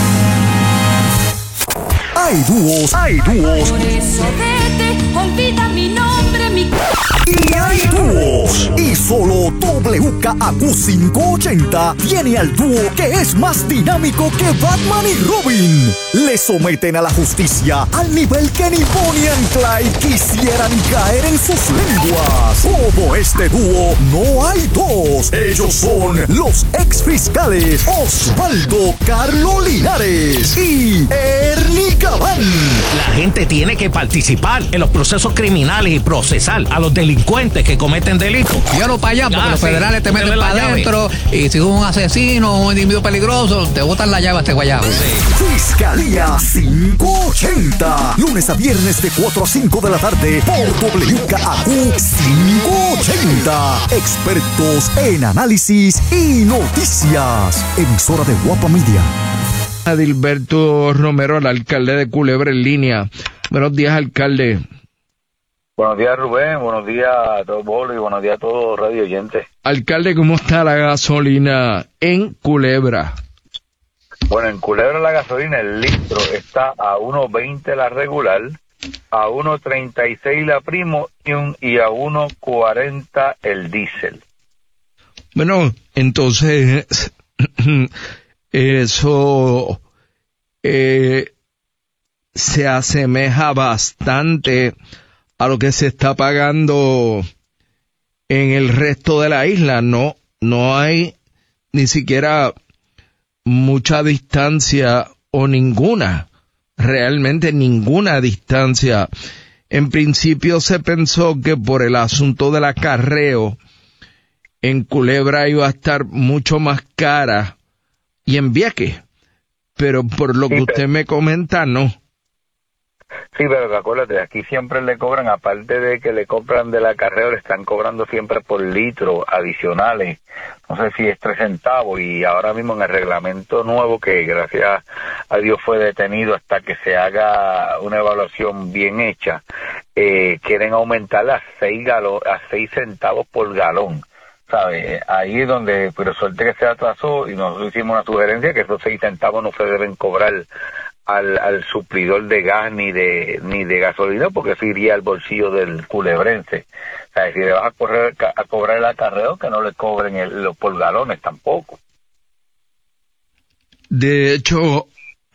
Hay dúos, hay dúos. Por eso vete, olvida mi nombre, mi... Y hay dúos. Y solo W K A Q quinientos ochenta tiene al dúo que es más dinámico que Batman y Robin. Le someten a la justicia al nivel que ni Bonnie and Clyde quisieran caer en sus lenguas. Como este dúo, no hay dos. Ellos son los ex fiscales Osvaldo Carlo Linares y Ernie Gabán. La gente tiene que participar en los procesos criminales y procesar a los delincuentes que cometen delitos. Llévalo para allá porque ah, los sí. federales te meten para adentro y si es un asesino o un individuo peligroso, te botan la llave a este guayabo. Sí. Fiscalía quinientos ochenta. Lunes a viernes de cuatro a cinco de la tarde por W K A Q quinientos ochenta. Expertos en análisis y noticias. Emisora de Guapa Media. Adilberto Romero, el alcalde de Culebra, en línea. Buenos días, alcalde. Buenos días, Rubén. Buenos días a todo el pueblo y buenos días a todos los radio oyentes. Alcalde, ¿cómo está la gasolina en Culebra? Bueno, en Culebra la gasolina, el litro está a uno veinte la regular, a uno treinta y seis la primo y, un, y a uno cuarenta el diésel. Bueno, entonces... Eso eh, se asemeja bastante a lo que se está pagando en el resto de la isla. No, no hay ni siquiera mucha distancia o ninguna, realmente ninguna distancia. En principio se pensó que por el asunto del acarreo en Culebra iba a estar mucho más cara y en Vieques, pero por lo que usted me comenta, no. Sí, pero acuérdate, aquí siempre le cobran, aparte de que le compran del acarreo, le están cobrando siempre por litro adicionales, no sé si es tres centavos, y ahora mismo en el reglamento nuevo, que gracias a Dios fue detenido hasta que se haga una evaluación bien hecha, eh, quieren aumentar a seis, galo, a seis centavos por galón. ¿Sabe? Ahí es donde, pero suerte que se atrasó y nosotros hicimos una sugerencia que esos seis centavos no se deben cobrar al, al suplidor de gas ni de ni de gasolina, porque eso iría al bolsillo del culebrense. O sea, si le vas a, correr, a cobrar el acarreo, que no le cobren el, los por galones tampoco. De hecho,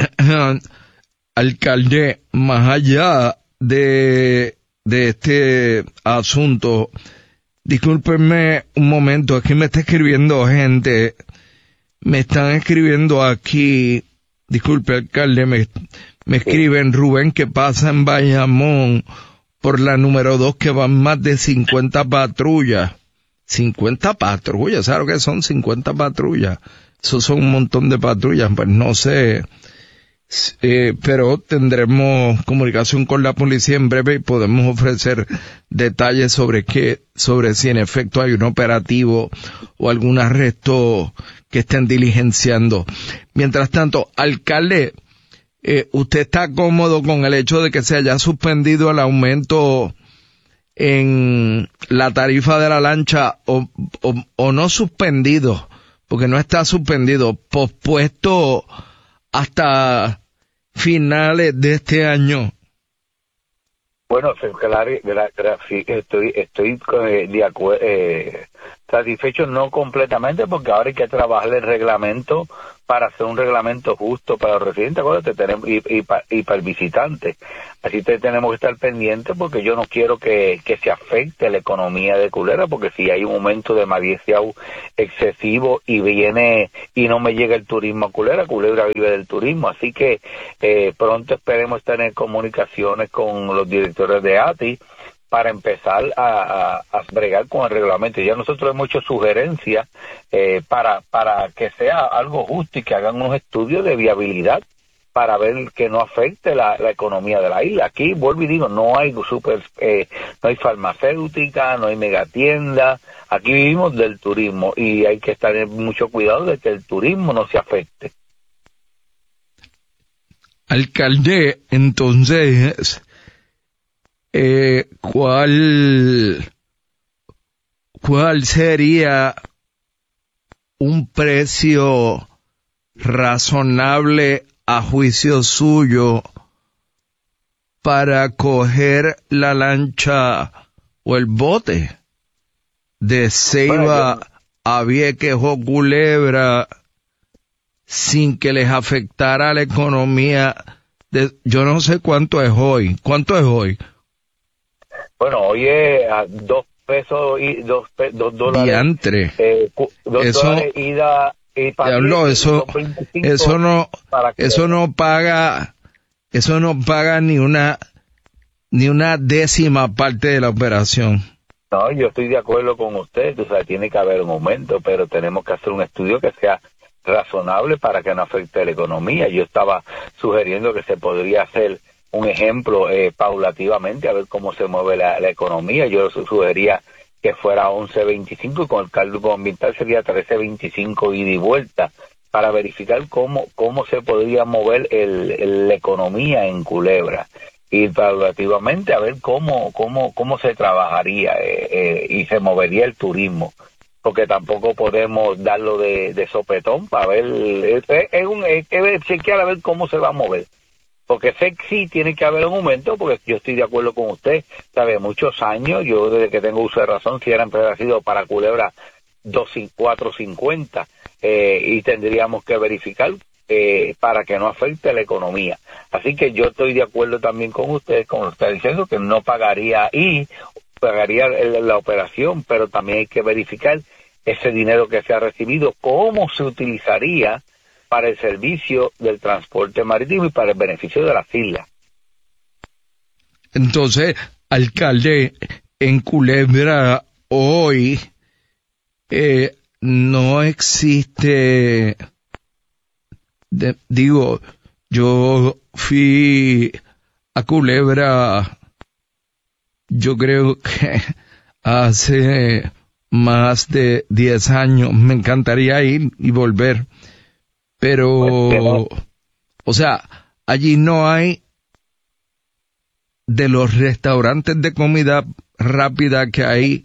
alcalde, más allá de, de este asunto, discúlpenme un momento, aquí me está escribiendo gente, me están escribiendo aquí, disculpe alcalde, me, me escriben, Rubén, que pasa en Bayamón por la número dos, que van más de cincuenta patrullas. cincuenta patrullas, ¿sabes lo que son cincuenta patrullas? Eso son un montón de patrullas, pues no sé, eh, pero tendremos comunicación con la policía en breve y podemos ofrecer detalles sobre qué, sobre si en efecto hay un operativo o algún arresto que estén diligenciando. Mientras tanto, alcalde, eh, ¿usted está cómodo con el hecho de que se haya suspendido el aumento en la tarifa de la lancha o, o, o no suspendido, porque no está suspendido, pospuesto hasta finales de este año. Bueno, claro, sí, estoy, estoy eh, de acuerdo, eh, satisfecho, no completamente, porque ahora hay que trabajar el reglamento para hacer un reglamento justo para los residentes, acuérdate, tenemos, y, y, y para el visitante. Así que tenemos que estar pendientes, porque yo no quiero que, que se afecte la economía de Culebra, porque si hay un aumento demasiado excesivo y viene y no me llega el turismo a Culebra, Culebra vive del turismo. Así que eh, pronto esperemos tener comunicaciones con los directores de A T I para empezar a, a, a bregar con el reglamento. Ya nosotros hemos hecho sugerencias eh, para, para que sea algo justo y que hagan unos estudios de viabilidad para ver que no afecte la, la economía de la isla. Aquí, vuelvo y digo, no hay super, eh, no hay farmacéutica, no hay megatienda. Aquí vivimos del turismo y hay que estar en mucho cuidado de que el turismo no se afecte. Alcalde, entonces, Eh, ¿cuál, cuál sería un precio razonable a juicio suyo para coger la lancha o el bote de Ceiba a Vieques o Culebra sin que les afectara la economía? De, yo no sé cuánto es hoy. ¿Cuánto es hoy? Bueno, hoy es a dos pesos y dos, dos dólares. Diantre. Eh, dos eso, dólares ida y para diablo, eso, eso no, eso no paga, eso no paga ni una, ni una décima parte de la operación. No, yo estoy de acuerdo con usted. O sea, tiene que haber un aumento, pero tenemos que hacer un estudio que sea razonable para que no afecte la economía. Yo estaba sugiriendo que se podría hacer un ejemplo eh, paulativamente, a ver cómo se mueve la, la economía. Yo sugería que fuera once veinticinco y con el cálculo ambiental sería trece veinticinco ida y vuelta, para verificar cómo cómo se podría mover el, el, la economía en Culebra, y paulativamente a ver cómo cómo cómo se trabajaría eh, eh, y se movería el turismo, porque tampoco podemos darlo de, de sopetón para ver, es, es un es, es chequear a ver cómo se va a mover. Porque sé que sí tiene que haber un aumento, porque yo estoy de acuerdo con usted, sabe, muchos años, yo desde que tengo uso de razón, si eran sido para Culebra dos, cuatro cincuenta, eh, y tendríamos que verificar eh, para que no afecte la economía. Así que yo estoy de acuerdo también con usted, como usted diciendo, que no pagaría y pagaría el, la operación, pero también hay que verificar ese dinero que se ha recibido, cómo se utilizaría para el servicio del transporte marítimo y para el beneficio de las islas. Entonces, alcalde, en Culebra hoy eh, no existe, de, digo, yo fui a Culebra, yo creo que hace más de diez años, me encantaría ir y volver. Pero, o sea, allí no hay, de los restaurantes de comida rápida que hay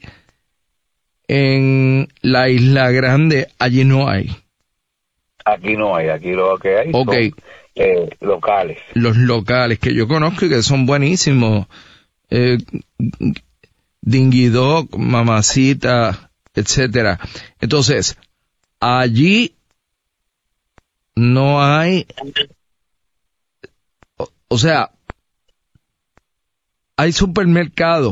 en la Isla Grande, allí no hay. Aquí no hay, aquí lo que hay okay. son eh, locales. Los locales que yo conozco y que son buenísimos. Eh, Dingy Dog, Mamacita, etcétera. Entonces, allí no hay, o, o sea, hay supermercados.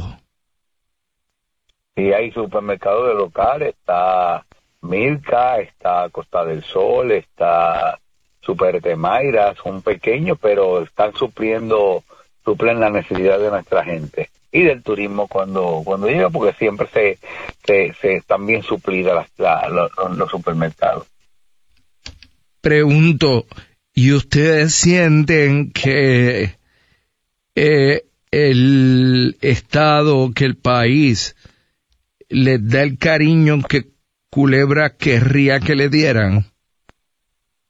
Sí, hay supermercados de locales, está Milka, está Costa del Sol, está Super Temaira, son pequeños, pero están supliendo, suplen la necesidad de nuestra gente y del turismo cuando cuando llega, porque siempre se se, se están bien suplidas las, la, los, los supermercados. Pregunto, ¿y ustedes sienten que eh, el Estado, que el país les da el cariño que Culebra querría que le dieran?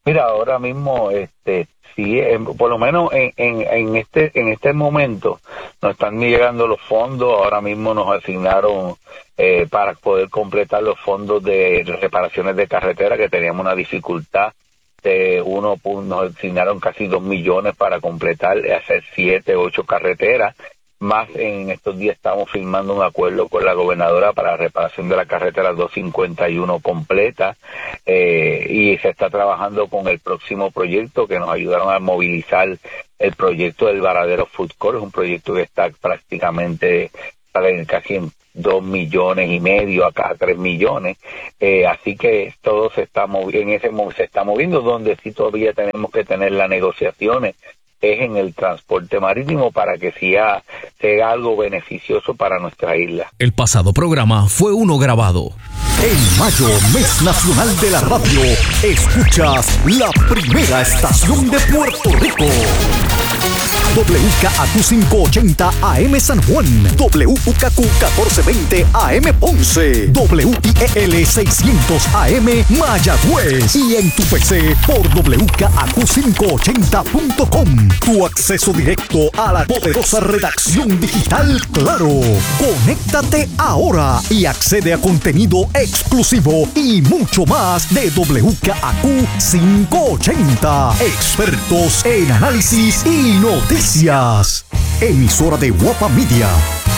Mira, ahora mismo, este, sí, en, por lo menos en, en, en este en este momento nos están llegando los fondos. Ahora mismo nos asignaron eh, para poder completar los fondos de reparaciones de carretera, que teníamos una dificultad de uno, nos asignaron casi dos millones para completar, hacer siete, ocho carreteras. Más en estos días estamos firmando un acuerdo con la gobernadora para la reparación de la carretera doscientos cincuenta y uno completa, eh, y se está trabajando con el próximo proyecto que nos ayudaron a movilizar el proyecto del Varadero Food Court. Es un proyecto que está prácticamente sale casi en dos millones y medio a cada tres millones, eh, así que todo se está moviendo, en ese se está moviendo. Donde sí todavía tenemos que tener las negociaciones es en el transporte marítimo para que sea, sea algo beneficioso para nuestra isla. El pasado programa fue uno grabado. En mayo, mes nacional de la radio, escuchas la primera estación de Puerto Rico. W K A Q quinientos ochenta A M San Juan, W K Q catorce veinte A M Ponce, W I E L seiscientos A M Mayagüez y en tu P C por W K A Q quinientos ochenta punto com. Tu acceso directo a la poderosa redacción digital Claro. Conéctate ahora y accede a contenido exclusivo y mucho más de W K A Q quinientos ochenta. Expertos en análisis y noticias. Emisora de Guapa Media.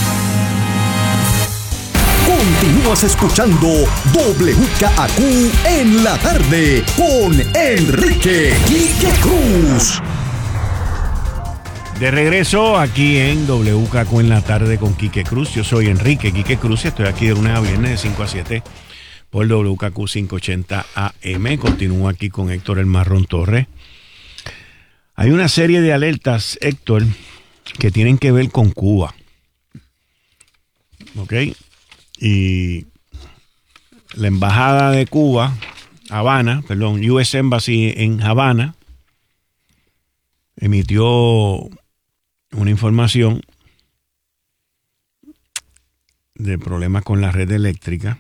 Continúas escuchando W K A Q en la tarde con Enrique Quique Cruz. De regreso aquí en W K A Q en la tarde con Quique Cruz. Yo soy Enrique Quique Cruz y estoy aquí de lunes a viernes de cinco a siete por W K A Q quinientos ochenta A M. Continúo aquí con Héctor El Marrón Torres. Hay una serie de alertas, Héctor, que tienen que ver con Cuba. ¿Ok? Y la embajada de Cuba, Habana, perdón, U S Embassy en Habana, emitió una información de problemas con la red eléctrica.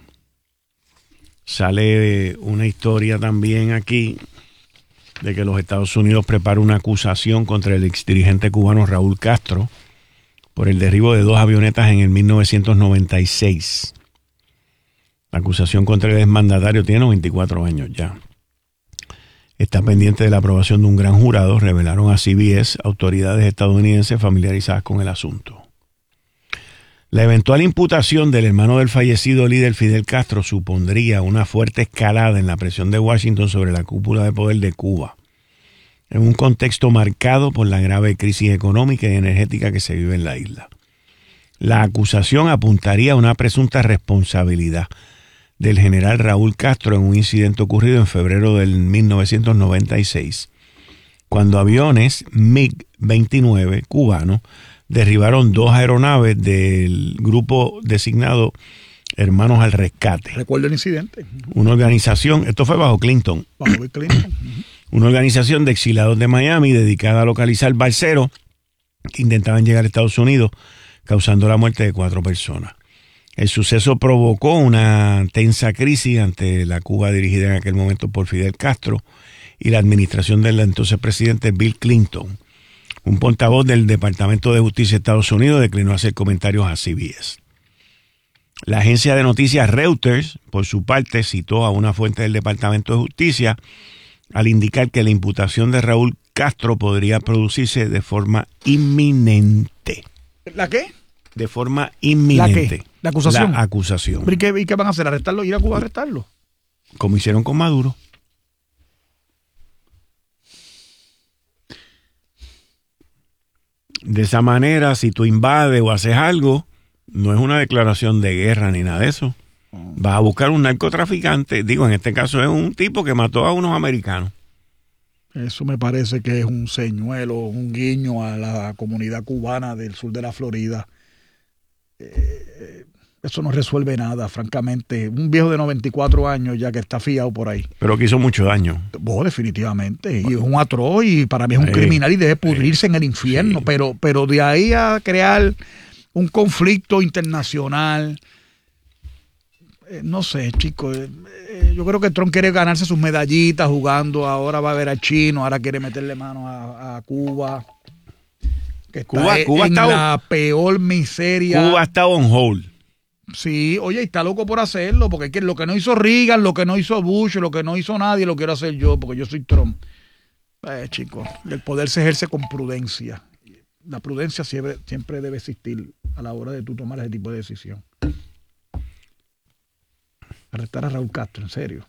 Sale una historia también aquí de que los Estados Unidos preparan una acusación contra el exdirigente cubano Raúl Castro por el derribo de dos avionetas en el mil novecientos noventa y seis. La acusación contra el exmandatario tiene veinticuatro años ya. Está pendiente de la aprobación de un gran jurado, revelaron a C B S autoridades estadounidenses familiarizadas con el asunto. La eventual imputación del hermano del fallecido líder Fidel Castro supondría una fuerte escalada en la presión de Washington sobre la cúpula de poder de Cuba, en un contexto marcado por la grave crisis económica y energética que se vive en la isla. La acusación apuntaría a una presunta responsabilidad del general Raúl Castro en un incidente ocurrido en febrero del mil novecientos noventa y seis, cuando aviones MiG veintinueve cubanos derribaron dos aeronaves del grupo designado Hermanos al Rescate. Recuerdo el incidente. Una organización, esto fue bajo Clinton. Bajo Clinton. Una organización de exiliados de Miami dedicada a localizar balseros que intentaban llegar a Estados Unidos, causando la muerte de cuatro personas. El suceso provocó una tensa crisis ante la Cuba dirigida en aquel momento por Fidel Castro y la administración del entonces presidente Bill Clinton. Un portavoz del Departamento de Justicia de Estados Unidos declinó hacer comentarios a C B S. La agencia de noticias Reuters, por su parte, citó a una fuente del Departamento de Justicia al indicar que la imputación de Raúl Castro podría producirse de forma inminente. ¿La qué? De forma inminente. ¿La qué? ¿La acusación? La acusación. ¿Y qué, y qué van a hacer? ¿Arrestarlo? ¿Ir a Cuba a arrestarlo? Como hicieron con Maduro. De esa manera, si tú invades o haces algo, no es una declaración de guerra ni nada de eso. Vas a buscar un narcotraficante, digo, en este caso es un tipo que mató a unos americanos. Eso me parece que es un señuelo, un guiño a la comunidad cubana del sur de la Florida. Eh, eso no resuelve nada, francamente. Un viejo de noventa y cuatro años ya que está fiado por ahí. Pero que hizo mucho daño. Oh, definitivamente. Y es un atroz y para mí es un sí, criminal y debe pudrirse sí, en el infierno. Sí. Pero, pero de ahí a crear un conflicto internacional, eh, no sé, chicos. Eh, eh, yo creo que Trump quiere ganarse sus medallitas jugando. Ahora va a ver al chino, ahora quiere meterle mano a, a Cuba. Que está Cuba, en, Cuba en está la on, peor miseria. Cuba está on hold. Sí, oye, está loco por hacerlo, porque es que lo que no hizo Reagan, lo que no hizo Bush, lo que no hizo nadie, lo quiero hacer yo, porque yo soy Trump. Eh, chicos, el poder se ejerce con prudencia. La prudencia siempre, siempre debe existir a la hora de tú tomar ese tipo de decisión. Arrestar a Raúl Castro, en serio.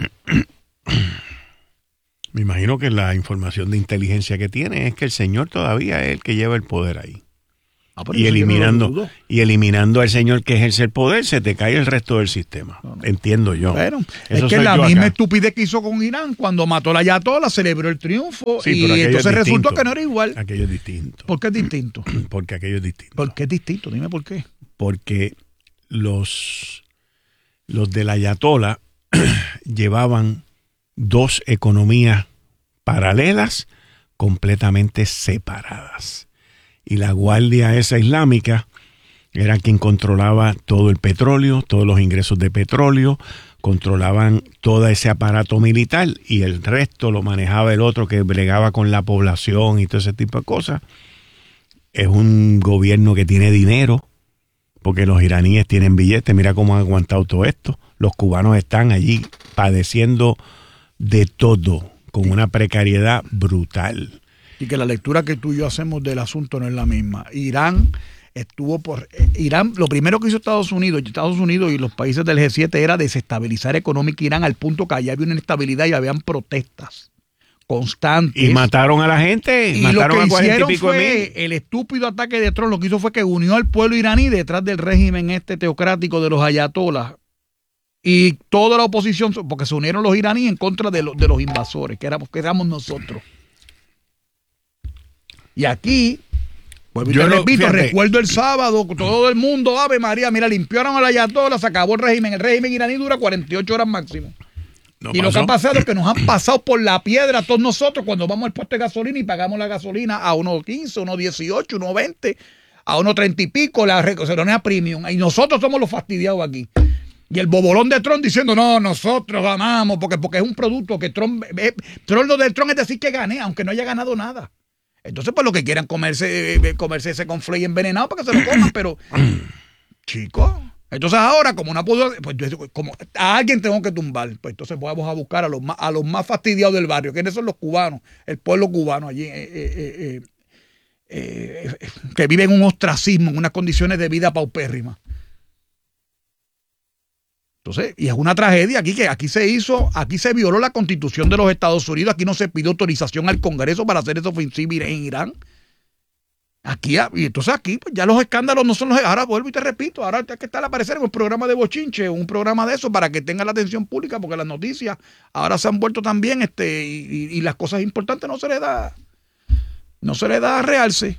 Me imagino que la información de inteligencia que tiene es que el señor todavía es el que lleva el poder ahí. Ah, y eliminando no y eliminando al señor que ejerce el poder, se te cae el resto del sistema. No, no. Entiendo yo. Bueno, eso es que la misma acá. estupidez que hizo con Irán cuando mató a la Ayatollah, celebró el triunfo sí, y entonces resultó que no era igual. Aquello es distinto. ¿Por qué es distinto? Porque aquello es distinto. ¿Por qué es distinto? Dime por qué. Porque los, los de la Ayatollah llevaban dos economías paralelas completamente separadas. Y la guardia esa islámica era quien controlaba todo el petróleo, todos los ingresos de petróleo, controlaban todo ese aparato militar y el resto lo manejaba el otro que bregaba con la población y todo ese tipo de cosas. Es un gobierno que tiene dinero, porque los iraníes tienen billetes, mira cómo han aguantado todo esto. Los cubanos están allí padeciendo de todo, con una precariedad brutal. Y que la lectura que tú y yo hacemos del asunto no es la misma. Irán estuvo por... Eh, Irán, lo primero que hizo Estados Unidos, Estados Unidos y los países del G siete era desestabilizar económica Irán al punto que allá había una inestabilidad y habían protestas constantes. Y mataron a la gente. Y mataron lo que a cuarenta hicieron y pico fue de el estúpido ataque de Trump. Lo que hizo fue que unió al pueblo iraní detrás del régimen este teocrático de los ayatolás. Y toda la oposición, porque se unieron los iraníes en contra de, lo, de los invasores, que éramos, que éramos nosotros. Y aquí, pues yo te lo, repito, fíjate. recuerdo el sábado, todo el mundo, Ave María, mira, limpiaron a la Ayatollah, se acabó el régimen. El régimen iraní dura cuarenta y ocho horas máximo. No y pasó. Lo que ha pasado es que nos han pasado por la piedra todos nosotros cuando vamos al puesto de gasolina y pagamos la gasolina a uno quince, uno dieciocho, uno veinte, a uno treinta y pico, la gasolina premium. Y nosotros somos los fastidiados aquí. Y el bobolón de Trump diciendo, no, nosotros ganamos, porque, porque es un producto que Trump, eh, Trump, lo de Trump es decir que gané, aunque no haya ganado nada. Entonces, pues lo que quieran comerse, eh, comerse ese conflay envenenado para que se lo coman, pero, chicos, entonces ahora, como no puedo, pues como a alguien tengo que tumbar, pues entonces vamos a buscar a los más, a los más fastidiados del barrio, que son los cubanos, el pueblo cubano allí, eh, eh, eh, eh, eh, que vive en un ostracismo, en unas condiciones de vida paupérrimas. Entonces, y es una tragedia aquí que aquí se hizo, aquí se violó la Constitución de los Estados Unidos, aquí no se pidió autorización al Congreso para hacer esa ofensiva en Irán. Aquí, y entonces aquí, pues ya los escándalos no son los... Ahora vuelvo y te repito, ahora hay que estar al aparecer en un programa de bochinche, un programa de eso para que tenga la atención pública, porque las noticias ahora se han vuelto también, este, y, y las cosas importantes no se le da, no se le da a realce.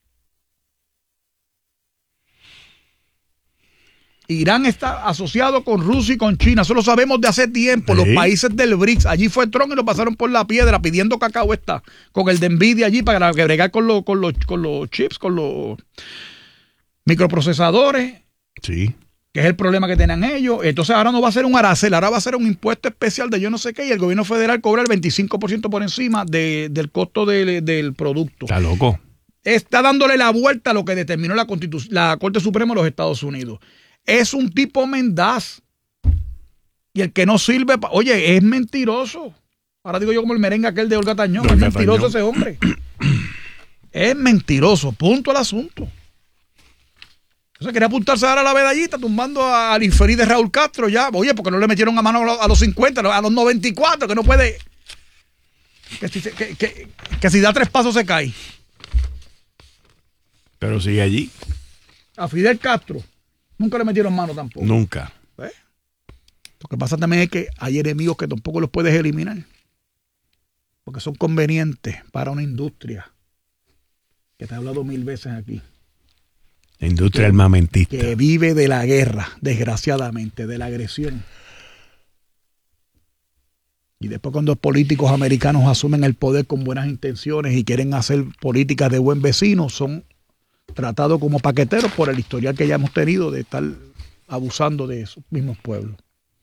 Irán está asociado con Rusia y con China, eso lo sabemos de hace tiempo. ¿Sí? Los países del B R I C S, allí fue Trump y lo pasaron por la piedra pidiendo cacao está, con el de Nvidia allí para que bregar con los, con los, con los chips, con los microprocesadores. Sí. Que es el problema que tenían ellos. Entonces ahora no va a ser un arancel, ahora va a ser un impuesto especial de yo no sé qué, y el gobierno federal cobra el veinticinco por ciento por encima de, del costo de, del producto. Está loco. Está dándole la vuelta a lo que determinó la, Constitu- la Corte Suprema de los Estados Unidos. Es un tipo mendaz. Y el que no sirve, pa- oye, es mentiroso. Ahora digo yo como el merengue aquel de Olga Tañón. Es mentiroso ese hombre. Es mentiroso. Punto al asunto. Entonces quería apuntarse ahora a la medallita, tumbando al infeliz de Raúl Castro ya. Oye, porque no le metieron a mano a los cincuenta, a los noventa y cuatro, que no puede... Que si, que, que, que si da tres pasos se cae. Pero sigue allí. A Fidel Castro nunca le metieron mano tampoco. Nunca. ¿Ves? Lo que pasa también es que hay enemigos que tampoco los puedes eliminar. Porque son convenientes para una industria. Que te he hablado mil veces aquí. La industria que, armamentista. Que vive de la guerra, desgraciadamente, de la agresión. Y después cuando los políticos americanos asumen el poder con buenas intenciones y quieren hacer políticas de buen vecino, son tratados como paqueteros por el historial que ya hemos tenido de estar abusando de esos mismos pueblos.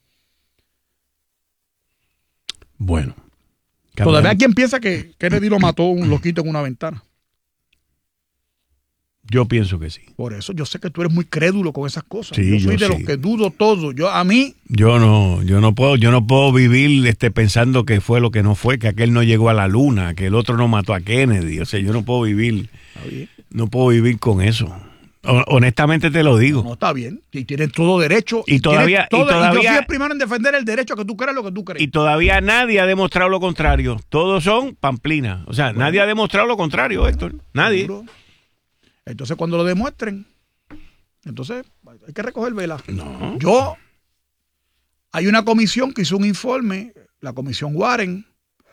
Bueno. Todavía hay quien piensa que Kennedy lo mató un loquito en una ventana. Yo pienso que sí. Por eso yo sé que tú eres muy crédulo con esas cosas. Sí, yo soy yo de sí. los que dudo todo. Yo a mí Yo no, yo no puedo, yo no puedo vivir este pensando que fue lo que no fue, que aquel no llegó a la luna, que el otro no mató a Kennedy. O sea, yo no puedo vivir, no puedo vivir con eso. Honestamente te lo digo. No, no está bien. Y tienen todo derecho. Y todavía, todo, y todavía, y yo soy el primero en defender el derecho a que tú creas lo que tú crees. Y todavía nadie ha demostrado lo contrario. Todos son pamplinas. O sea, bueno, nadie ha demostrado lo contrario, bueno, Héctor. Nadie. Seguro. Entonces, cuando lo demuestren, entonces hay que recoger vela. No. Yo, hay una comisión que hizo un informe, la comisión Warren.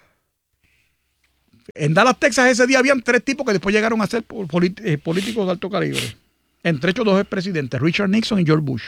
En Dallas, Texas, ese día habían tres tipos que después llegaron a ser políticos de alto calibre. Entre ellos dos expresidentes, Richard Nixon y George Bush.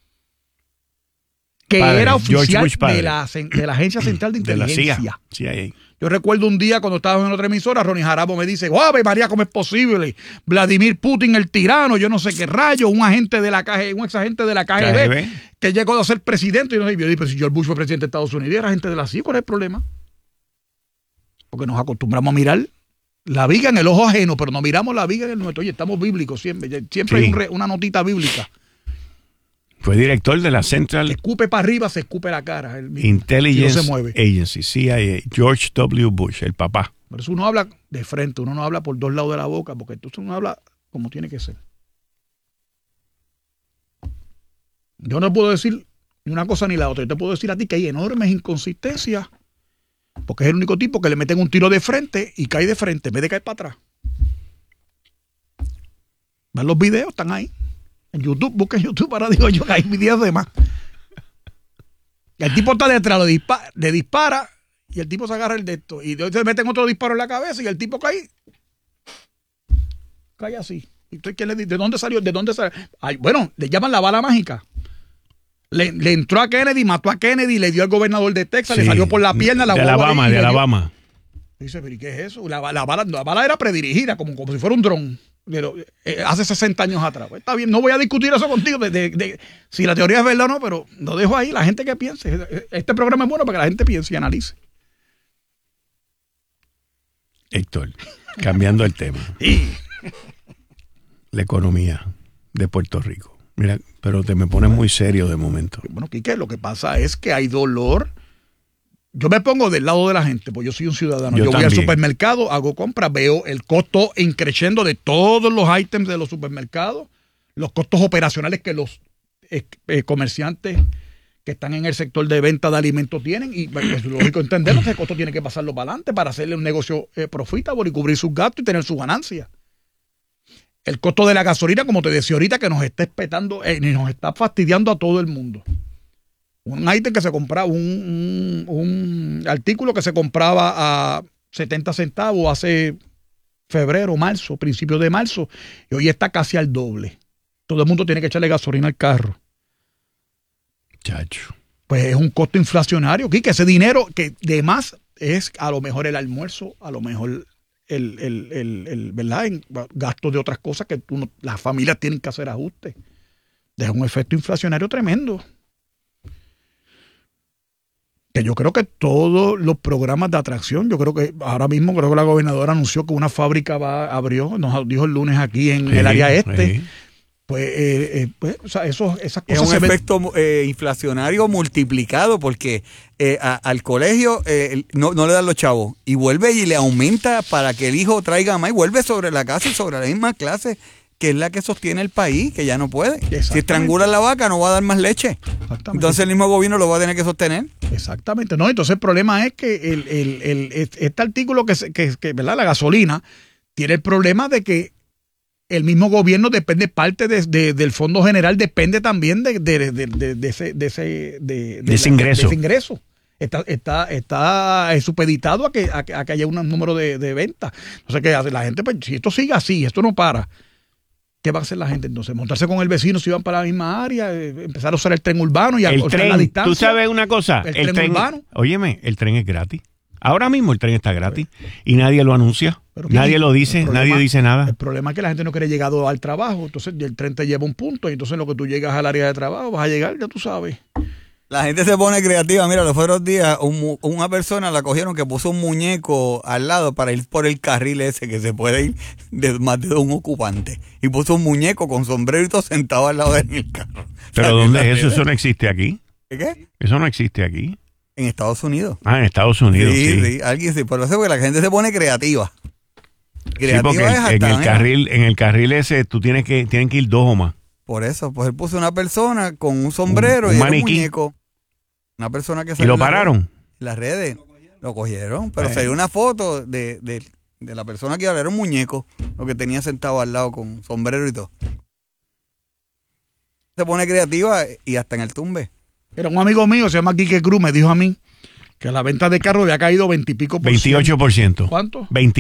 Que padre, era oficial Bush, de, la, de la Agencia Central de Inteligencia. De la C I A. C I A. Yo recuerdo un día cuando estábamos en otra emisora, Ronnie Jarabo me dice, ¡Guave María, cómo es posible! Vladimir Putin, el tirano, yo no sé qué rayo, un agente de la K G B, un ex agente de la K G B, K G B, que llegó a ser presidente. Y yo dije, pero si George Bush fue presidente de Estados Unidos, era agente de la C I A, ¿cuál es el problema? Porque nos acostumbramos a mirar la viga en el ojo ajeno, pero no miramos la viga en el nuestro. Oye, estamos bíblicos siempre. Siempre sí. Hay un re, una notita bíblica. Fue director de la Central... Escupe para arriba, se escupe la cara. El mismo, Intelligence no se mueve. Agency, C I A, George W. Bush, el papá. Por eso uno habla de frente, uno no habla por dos lados de la boca, porque entonces uno habla como tiene que ser. Yo no puedo decir ni una cosa ni la otra. Yo te puedo decir a ti que hay enormes inconsistencias, porque es el único tipo que le meten un tiro de frente y cae de frente en vez de caer para atrás. Ven los videos, están ahí. En YouTube, busquen YouTube, ahora digo yo que hay videos de más. El tipo está detrás, le dispara, le dispara y el tipo se agarra el de esto. Y de hoy se meten otro disparo en la cabeza y el tipo cae. Cae así. ¿Y usted qué le dice? ¿De dónde salió? ¿De dónde salió? Ay, bueno, le llaman la bala mágica. Le, le entró a Kennedy, mató a Kennedy, le dio al gobernador de Texas, sí, le salió por la pierna. La de Alabama, de, de Alabama. Dice, pero ¿y qué es eso? La, la, bala, la bala era predirigida, como, como si fuera un dron. Pero, eh, hace sesenta años atrás. Pues está bien, no voy a discutir eso contigo de, de, de, si la teoría es verdad o no, pero lo dejo ahí, la gente que piense. Este programa es bueno para que la gente piense y analice. Héctor, cambiando el tema. Sí. La economía de Puerto Rico. Mira, pero te me pones muy serio de momento. Bueno, Quique, lo que pasa es que hay dolor. Yo me pongo del lado de la gente, pues yo soy un ciudadano. Yo, yo voy al supermercado, hago compras, veo el costo increciendo de todos los ítems de los supermercados, los costos operacionales que los eh, eh, comerciantes que están en el sector de venta de alimentos tienen, y es lógico entenderlo, ese costo tiene que pasarlo para adelante para hacerle un negocio eh, profitable y cubrir sus gastos y tener sus ganancias. El costo de la gasolina, como te decía ahorita, que nos está espetando y eh, nos está fastidiando a todo el mundo. Un ítem que se compraba, un, un, un artículo que se compraba a setenta centavos hace febrero, marzo, principios de marzo, y hoy está casi al doble. Todo el mundo tiene que echarle gasolina al carro. Chacho. Pues es un costo inflacionario, que ese dinero que de más es a lo mejor el almuerzo, a lo mejor el, el, el, el ¿verdad? En gastos de otras cosas que tú no, las familias tienen que hacer ajustes. Deja un efecto inflacionario tremendo. Que yo creo que todos los programas de atracción, yo creo que ahora mismo creo que la gobernadora anunció que una fábrica va abrió, nos dijo el lunes aquí en sí, el área este. Sí. Pues, eh, eh, pues o sea, eso, esas cosas es un se efecto eh, inflacionario multiplicado porque eh, a, al colegio eh, no, no le dan los chavos y vuelve y le aumenta para que el hijo traiga más y vuelve sobre la casa y sobre la misma clase que es la que sostiene el país, que ya no puede. Si estrangula la vaca no va a dar más leche. Entonces el mismo gobierno lo va a tener que sostener. Exactamente. No, entonces el problema es que el, el, el, este artículo que, que, que ¿verdad? La gasolina tiene el problema de que el mismo gobierno depende, parte de, de, del Fondo General depende también de, de, de, de, de ese, de ese, de, de, de ese la, ingreso. De ese ingreso. Está, está, está supeditado a que, a, a que haya un número de, de ventas. Entonces, ¿qué hace la gente? Pues si esto sigue así, esto no para, ¿qué va a hacer la gente entonces? Montarse con el vecino si van para la misma área, empezar a usar el tren urbano y a el usar tren, la distancia. ¿Tú sabes una cosa? El, el tren, tren urbano. Óyeme, el tren es gratis. Ahora mismo el tren está gratis y nadie lo anuncia. Pero nadie ¿qué? lo dice, problema, nadie dice nada. El problema es que la gente no quiere llegar al trabajo, entonces el tren te lleva un punto y entonces lo que tú llegas al área de trabajo vas a llegar, ya tú sabes. La gente se pone creativa. Mira, los otros días un, una persona la cogieron que puso un muñeco al lado para ir por el carril ese que se puede ir de más de un ocupante. Y puso un muñeco con sombrero y todo sentado al lado del carro. ¿Pero dónde es eso? ¿Eso no existe aquí? ¿Qué? Eso no existe aquí. En Estados Unidos. Ah, en Estados Unidos, sí. Sí, sí. Alguien sí. Por eso porque la gente se pone creativa. Sí, porque en, en el carril, en el carril ese tú tienes que, tienen que ir dos o más. Por eso, pues él puso una persona con un sombrero un, un y maniquí. un muñeco. Una persona que ¿Y lo pararon? En las redes. Lo cogieron, pero eh. salió una foto de, de, de la persona que iba a ver, era un muñeco, lo que tenía sentado al lado con sombrero y todo. Se pone creativa y hasta en el tumbe. Era un amigo mío, se llama Quique Cruz, me dijo a mí que la venta de carros había caído veintipico por ciento. veintiocho por ciento. ¿Cuánto? veinte